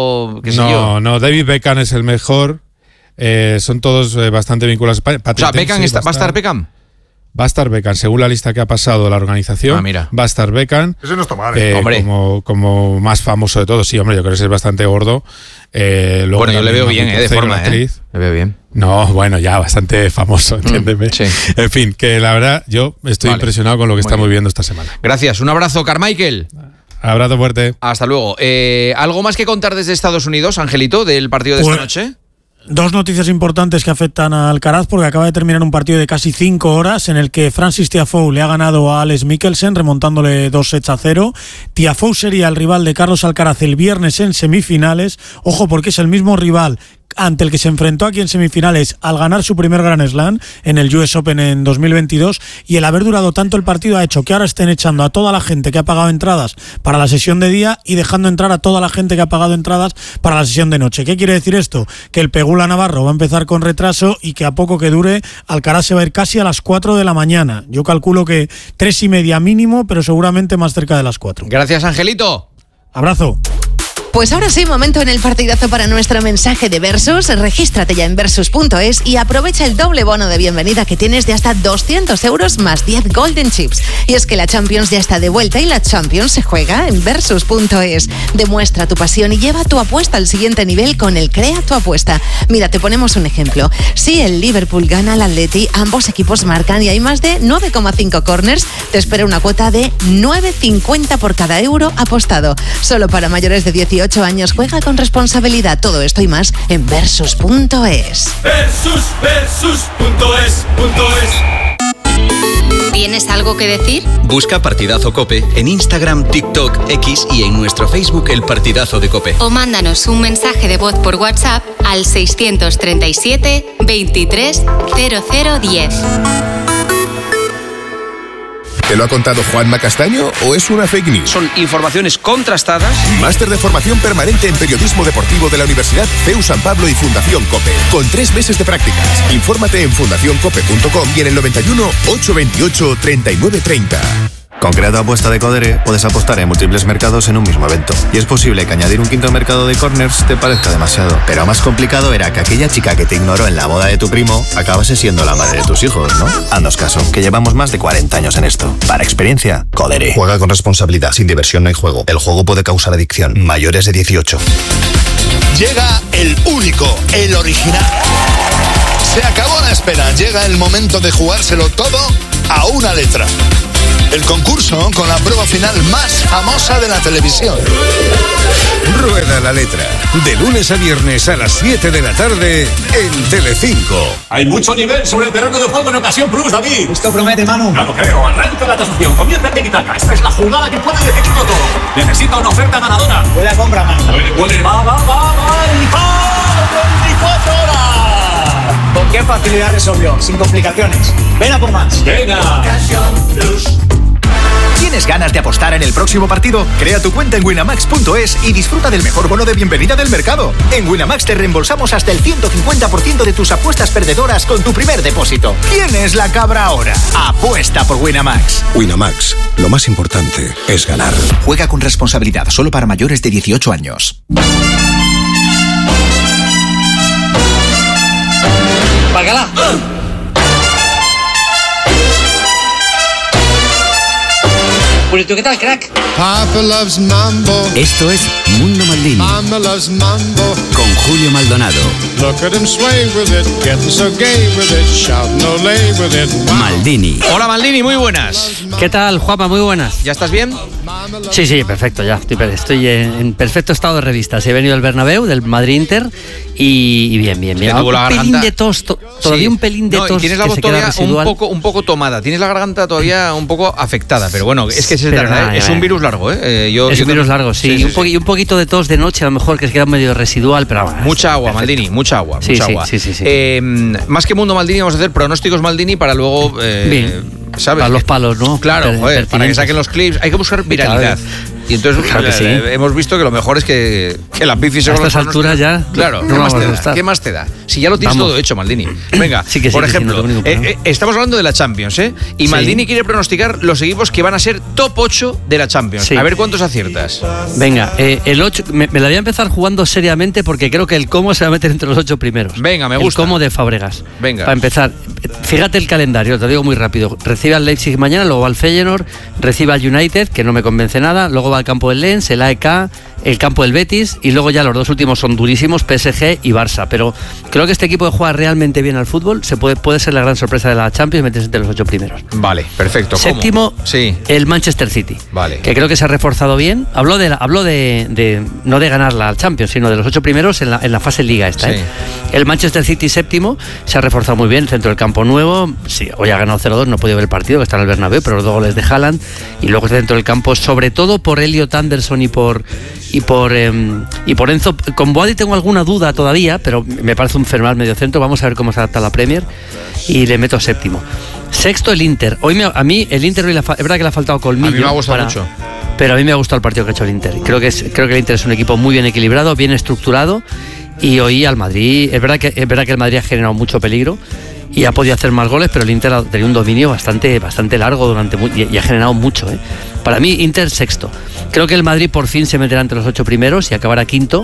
o qué sé no, yo. No, no, David Beckham es el mejor. Eh, son todos eh, bastante vinculados. O sea, Beckham está, ¿va a estar Beckham? Va a estar Beckham, según la lista que ha pasado la organización. Ah, mira. Va a estar Beckham. Ese no está mal, ¿eh? Eh, hombre. Como, como más famoso de todos. Sí, hombre, yo creo que es bastante gordo. Eh, luego bueno, yo le veo bien, eh, de forma, ¿eh? Le veo bien. No, bueno, ya bastante famoso, entiéndeme. Mm, sí. En fin, que la verdad, yo estoy vale. impresionado con lo que Muy estamos bien. viviendo esta semana. Gracias. Un abrazo, Carmichael. Abrazo fuerte. Hasta luego. Eh, ¿Algo más que contar desde Estados Unidos, Angelito, del partido de pues, esta noche? Dos noticias importantes que afectan a Alcaraz, porque acaba de terminar un partido de casi cinco horas en el que Francis Tiafoe le ha ganado a Alex Mikkelsen remontándole dos sets a cero. Tiafoe sería el rival de Carlos Alcaraz el viernes en semifinales. Ojo, porque es el mismo rival ante el que se enfrentó aquí en semifinales al ganar su primer Grand Slam en el U S Open en dos mil veintidós, y el haber durado tanto el partido ha hecho que ahora estén echando a toda la gente que ha pagado entradas para la sesión de día y dejando entrar a toda la gente que ha pagado entradas para la sesión de noche. ¿Qué quiere decir esto? Que el Pegula Navarro va a empezar con retraso y que a poco que dure Alcaraz se va a ir casi a las cuatro de la mañana. Yo calculo que tres y media mínimo, pero seguramente más cerca de las cuatro. Gracias, Angelito. Abrazo. Pues ahora sí, momento en el partidazo para nuestro mensaje de Versus. Regístrate ya en Versus punto es y aprovecha el doble bono de bienvenida que tienes de hasta doscientos euros más diez Golden Chips. Y es que la Champions ya está de vuelta y la Champions se juega en Versus punto es. Demuestra tu pasión y lleva tu apuesta al siguiente nivel con el Crea tu apuesta. Mira, te ponemos un ejemplo. Si el Liverpool gana al Atleti, ambos equipos marcan y hay más de nueve coma cinco corners, te espera una cuota de nueve cincuenta por cada euro apostado. Solo para mayores de dieciocho años. Juega con responsabilidad. Todo esto y más en Versus punto es. Versus, Versus punto es, punto es. ¿Tienes algo que decir? Busca Partidazo Cope en Instagram, TikTok, X y en nuestro Facebook El Partidazo de Cope. O mándanos un mensaje de voz por WhatsApp al seiscientos treinta y siete, veintitrés, cero cero diez. ¿Te lo ha contado Juanma Castaño o es una fake news? Son informaciones contrastadas. Máster de formación permanente en periodismo deportivo de la Universidad C E U San Pablo y Fundación COPE. Con tres meses de prácticas. Infórmate en fundación cope punto com y en el noventa y uno, ochocientos veintiocho, treinta y nueve treinta. Con Creado Apuesta de Codere puedes apostar en múltiples mercados en un mismo evento. Y es posible que añadir un quinto mercado de corners te parezca demasiado. Pero más complicado era que aquella chica que te ignoró en la boda de tu primo acabase siendo la madre de tus hijos, ¿no? Haznos caso, que llevamos más de cuarenta años en esto. Para experiencia, Codere. Juega con responsabilidad. Sin diversión no hay juego. El juego puede causar adicción. Mayores de dieciocho. Llega el único, el original. Se acabó la espera. Llega el momento de jugárselo todo a una letra. El concurso con la prueba final más famosa de la televisión. Rueda la letra. De lunes a viernes a las siete de la tarde en Telecinco. Hay mucho nivel sobre el terreno de juego en Ocasión Plus, David. Esto promete, Manu. No lo creo. Arranca la tasación. Comienza el tiki-taka. Esta es la jugada que puede decidirlo todo. Necesita una oferta ganadora. Puede a compra, Manu. Puede, puede. Va, va, va, va. veinticuatro horas. ¿Con qué facilidad resolvió? Sin complicaciones. Ven a por más. Venga. Ocasión Plus. ¿Tienes ganas de apostar en el próximo partido? Crea tu cuenta en winamax punto es y disfruta del mejor bono de bienvenida del mercado. En Winamax te reembolsamos hasta el ciento cincuenta por ciento de tus apuestas perdedoras con tu primer depósito. ¿Quién es la cabra ahora? Apuesta por Winamax. Winamax, lo más importante es ganar. Juega con responsabilidad, solo para mayores de dieciocho años. ¡Bacala! Pues tú, ¿qué tal, crack? Papa loves mambo. Esto es Mundo Maldini. Mama loves mambo. Con Julio Maldonado. Look at him sway with it, getting so gay with it, shouting olé with it. Wow. Maldini. Hola Maldini, muy buenas. ¿Qué tal, Juanma? Muy buenas. ¿Ya estás bien? Sí, sí, perfecto, ya. Estoy, estoy en perfecto estado de revista. He venido del Bernabéu, del Madrid-Inter y, y bien, bien, bien. Un pelín de tos, to, todavía sí. un pelín de no, tos. Y tienes la voz todavía un poco, un poco tomada. Tienes la garganta todavía un poco afectada, pero bueno, es que es, pero nada, es un virus largo, ¿eh? eh yo, es yo un virus largo, sí. sí, sí, y, un po- sí. y un poquito de tos de noche, a lo mejor, que se queda medio residual, pero bueno. Mucha agua, perfecto. Maldini, mucha agua. Sí, mucha sí, agua. sí, sí, sí. Eh, más que Mundo Maldini, vamos a hacer pronósticos Maldini para luego. Eh, bien. ¿Sabes? Para los palos, ¿no? Claro, per- joder, para que saquen los clips. Hay que buscar viralidad. Claro. Y entonces claro que sí. eh, hemos visto que lo mejor es que, que la bici se a estas alturas ya. Claro, no ¿qué, más te da? ¿qué más te da? Si ya lo tienes vamos. todo hecho, Maldini. Venga, sí que sí, por que ejemplo, sí, no eh, eh, estamos hablando de la Champions, ¿eh? Y sí. Maldini quiere pronosticar los equipos que van a ser top ocho de la Champions. Sí. A ver cuántos aciertas. Venga, eh, el ocho, me, me la voy a empezar jugando seriamente porque creo que el Como se va a meter entre los ocho primeros. Venga, me gusta. El Como de Fábregas. Venga. Para empezar, fíjate el calendario, te lo digo muy rápido. Recibe al Leipzig mañana, luego va al Feyenoord, recibe al United, que no me convence nada, luego va al campo del Lens, el A E K, el campo del Betis y luego ya los dos últimos son durísimos, P S G y Barça. Pero creo que este equipo que juega realmente bien al fútbol se puede, puede ser la gran sorpresa de la Champions y meterse entre los ocho primeros. Vale, perfecto. Séptimo, sí. el Manchester City, vale. que creo que se ha reforzado bien. Habló de, la, habló de, de no de ganar la Champions, sino de los ocho primeros en la, en la fase Liga esta. Sí. ¿eh? El Manchester City séptimo se ha reforzado muy bien, centro del campo nuevo. Sí, hoy ha ganado cero dos, no he podido ver el partido que está en el Bernabéu, pero los dos goles de Haaland y luego está dentro del campo, sobre todo por Elliot Anderson y por y por eh, y por Enzo. Con Boadi tengo alguna duda todavía, pero me parece un fenomenal mediocentro. Vamos a ver cómo se adapta a la Premier y le meto séptimo. Sexto, el Inter. Hoy me, a mí el Inter hoy la, es verdad que le ha faltado colmillo. A mí me ha gustado para, mucho. Pero a mí me ha gustado el partido que ha hecho el Inter. Creo que es, creo que el Inter es un equipo muy bien equilibrado, bien estructurado y hoy al Madrid, es verdad que es verdad que el Madrid ha generado mucho peligro y ha podido hacer más goles, pero el Inter ha tenido un dominio bastante, bastante largo durante y, y ha generado mucho. ¿eh? Para mí, Inter sexto. Creo que el Madrid por fin se meterá entre los ocho primeros y acabará quinto.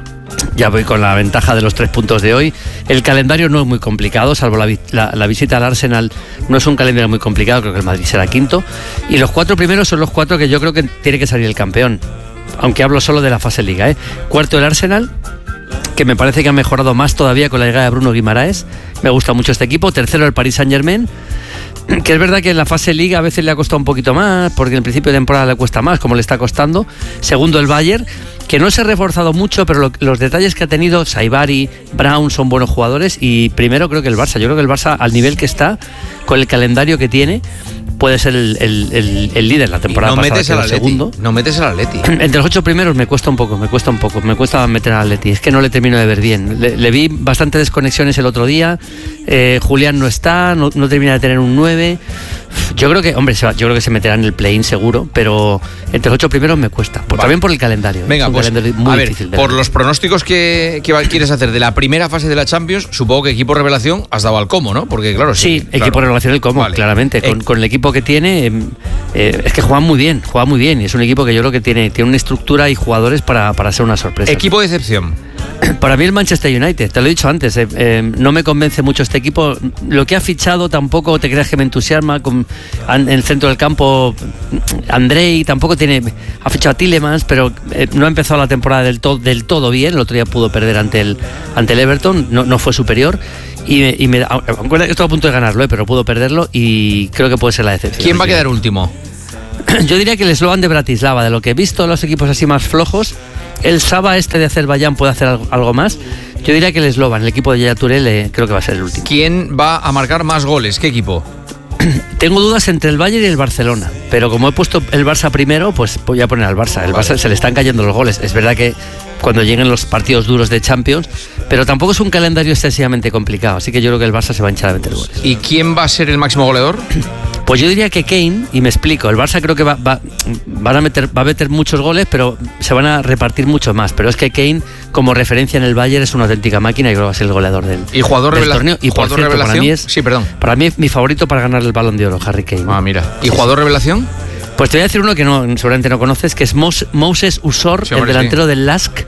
Ya voy con la ventaja de los tres puntos de hoy. El calendario no es muy complicado, salvo la, la, la visita al Arsenal. No es un calendario muy complicado, creo que el Madrid será quinto. Y los cuatro primeros son los cuatro que yo creo que tiene que salir el campeón. Aunque hablo solo de la fase Liga. ¿eh? Cuarto, el Arsenal, que me parece que ha mejorado más todavía con la llegada de Bruno Guimaraes. Me gusta mucho este equipo. Tercero, el Paris Saint-Germain, que es verdad que en la fase Liga a veces le ha costado un poquito más, porque en el principio de temporada le cuesta más, como le está costando. Segundo, el Bayern, que no se ha reforzado mucho, pero lo, los detalles que ha tenido, Saibari, Brown, son buenos jugadores. Y primero creo que el Barça, yo creo que el Barça al nivel que está, con el calendario que tiene, puede ser el, el, el, el líder la temporada no pasada, metes que al era el Atleti, segundo. no metes al Atleti. Entre los ocho primeros me cuesta un poco, me cuesta un poco, me cuesta meter al Atleti. Es que no le termino de ver bien. Le, le vi bastante desconexiones el otro día. Eh, Julián no está, no, no termina de tener un nueve. Yo creo que, hombre, se va, yo creo que se meterá en el play-in seguro, pero entre los ocho primeros me cuesta. Pues vale. También por el calendario. Venga, pues, calendario muy a ver, difícil de por ver. los pronósticos que, que quieres hacer de la primera fase de la Champions, supongo que equipo revelación has dado al Como, ¿no? Porque claro, sí, sí equipo claro. revelación el Como, vale. Claramente. Con, eh. con el equipo que tiene, eh, es que juegan muy bien, juegan muy bien. Y es un equipo que yo creo que tiene, tiene una estructura y jugadores para, para ser una sorpresa. Equipo de excepción. Para mí el Manchester United, te lo he dicho antes, eh, eh, no me convence mucho este equipo. Lo que ha fichado tampoco te creas que me entusiasma. Con, en el centro del campo, Andrei tampoco tiene. Ha fichado a Tielemans, pero eh, no ha empezado la temporada del, to, del todo bien. El otro día pudo perder ante el, ante el Everton, no, no fue superior. Y, me, y me, aunque estoy a punto de ganarlo, eh, pero pudo perderlo y creo que puede ser la decepción. ¿Quién va a quedar último? Yo diría que el Slovan de Bratislava, de lo que he visto los equipos así más flojos, el Saba este de Azerbaiyán puede hacer algo, algo más. Yo diría que el Slovan, el equipo de Yaya Touré, eh, creo que va a ser el último. ¿Quién va a marcar más goles? ¿Qué equipo? Tengo dudas entre el Bayern y el Barcelona, pero como he puesto el Barça primero, pues voy a poner al Barça. El Barça se le están cayendo los goles. Es verdad que cuando lleguen los partidos duros de Champions, pero tampoco es un calendario excesivamente complicado, así que yo creo que el Barça se va a hinchar a meter goles. ¿Y quién va a ser el máximo goleador? Pues yo diría que Kane, y me explico, el Barça creo que va, va, van a meter, va a meter muchos goles, pero se van a repartir mucho más. Pero es que Kane, como referencia en el Bayern, es una auténtica máquina y creo que va a ser el goleador del, ¿Y jugador del revela- torneo. Y por jugador cierto, revelación? para mí es, Sí, perdón. Para mí es mi favorito para ganar el Balón de Oro, Harry Kane. Ah, mira. ¿Y jugador revelación? Pues te voy a decir uno que no, seguramente no conoces, que es Mos- Moses Usor, Sí, hombre, el delantero sí. del Lask.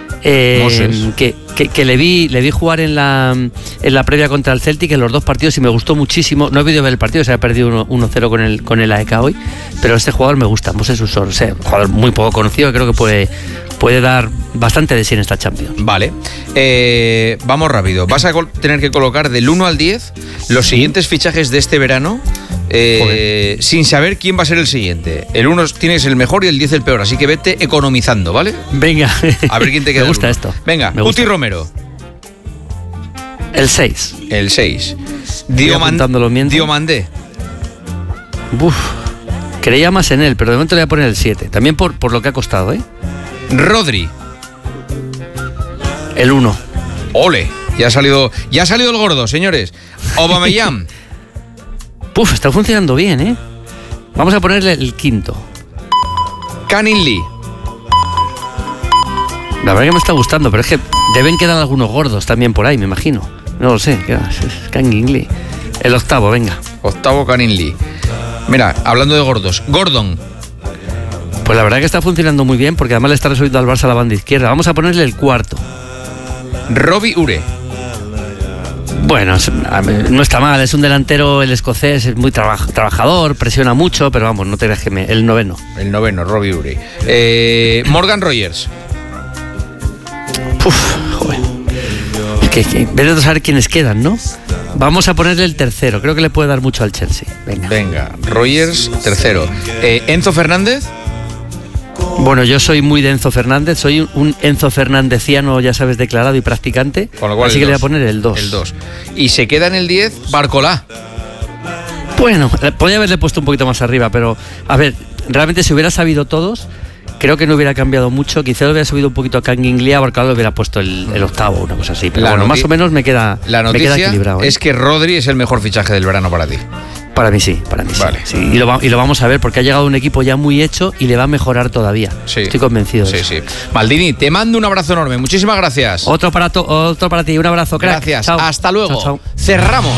Eh, Moses. que, que, que le vi le vi jugar en la en la previa contra el Celtic en los dos partidos y me gustó muchísimo. No he podido ver el partido, se ha perdido uno cero con el con el A E K hoy, pero este jugador me gusta, Moses Usor, o sea, un jugador muy poco conocido que creo que puede puede dar bastante de sí en esta Champions. Vale. Eh, vamos rápido. Vas a col- tener que colocar del uno al diez los siguientes fichajes de este verano. Eh, sin saber quién va a ser el siguiente. El uno tienes el mejor y el diez el peor, así que vete economizando, ¿vale? Venga. A ver quién te queda. Me gusta el esto. Venga, Me Guti gusta. Romero. El seis. El seis. Voy apuntándolo mientras. Diomandé. Uf. Creía más en él, pero de momento le voy a poner el siete. También por, por lo que ha costado, ¿eh? Rodri. El uno. Ole. Ya ha salido, ya ha salido el gordo, señores. Aubameyang. Uf, está funcionando bien, ¿eh? Vamos a ponerle el quinto. Canin Lee. La verdad que me está gustando, pero es que deben quedar algunos gordos también por ahí, me imagino. No lo sé, ¿qué es? Es Kangin Lee. El octavo, venga. Octavo Canin Lee. Mira, hablando de gordos, Gordon. Pues la verdad que está funcionando muy bien porque además le está resolviendo al Barça la banda izquierda. Vamos a ponerle el cuarto. Robbie Ure. Bueno, es- a ver, no está mal, es un delantero, el escocés, es muy traba- trabajador, presiona mucho, pero vamos, no te creas que me... El noveno. El noveno, Robbie Ure. Eh, Morgan Rogers. Uf, joder. Es que, que vete a saber quiénes quedan, ¿no? Vamos a ponerle el tercero, creo que le puede dar mucho al Chelsea. Venga. Venga, Rogers, tercero. Eh, Enzo Fernández. Bueno, yo soy muy de Enzo Fernández, soy un Enzo Fernandeciano, ya sabes, declarado y practicante, Con lo cual así el que le voy a dos. poner el dos. El dos. Y se queda en el diez, Barcolá. Bueno, eh, podría haberle puesto un poquito más arriba, pero a ver, realmente si hubiera sabido todos, creo que no hubiera cambiado mucho. Quizá lo hubiera subido un poquito a Kangin Lee, a Barcolá le hubiera puesto el, el octavo, una cosa así. Pero La bueno, noti- más o menos me queda, La me queda noticia equilibrado. ¿eh? es que Rodri es el mejor fichaje del verano para ti. Para mí sí, para mí sí. Vale. sí. Y, lo va- y lo vamos a ver porque ha llegado un equipo ya muy hecho y le va a mejorar todavía. Sí. Estoy convencido de Sí, eso. sí. Maldini, te mando un abrazo enorme. Muchísimas gracias. Otro para, to- otro para ti, un abrazo, crack. Gracias. Chao. Hasta luego. Chao, chao. Cerramos.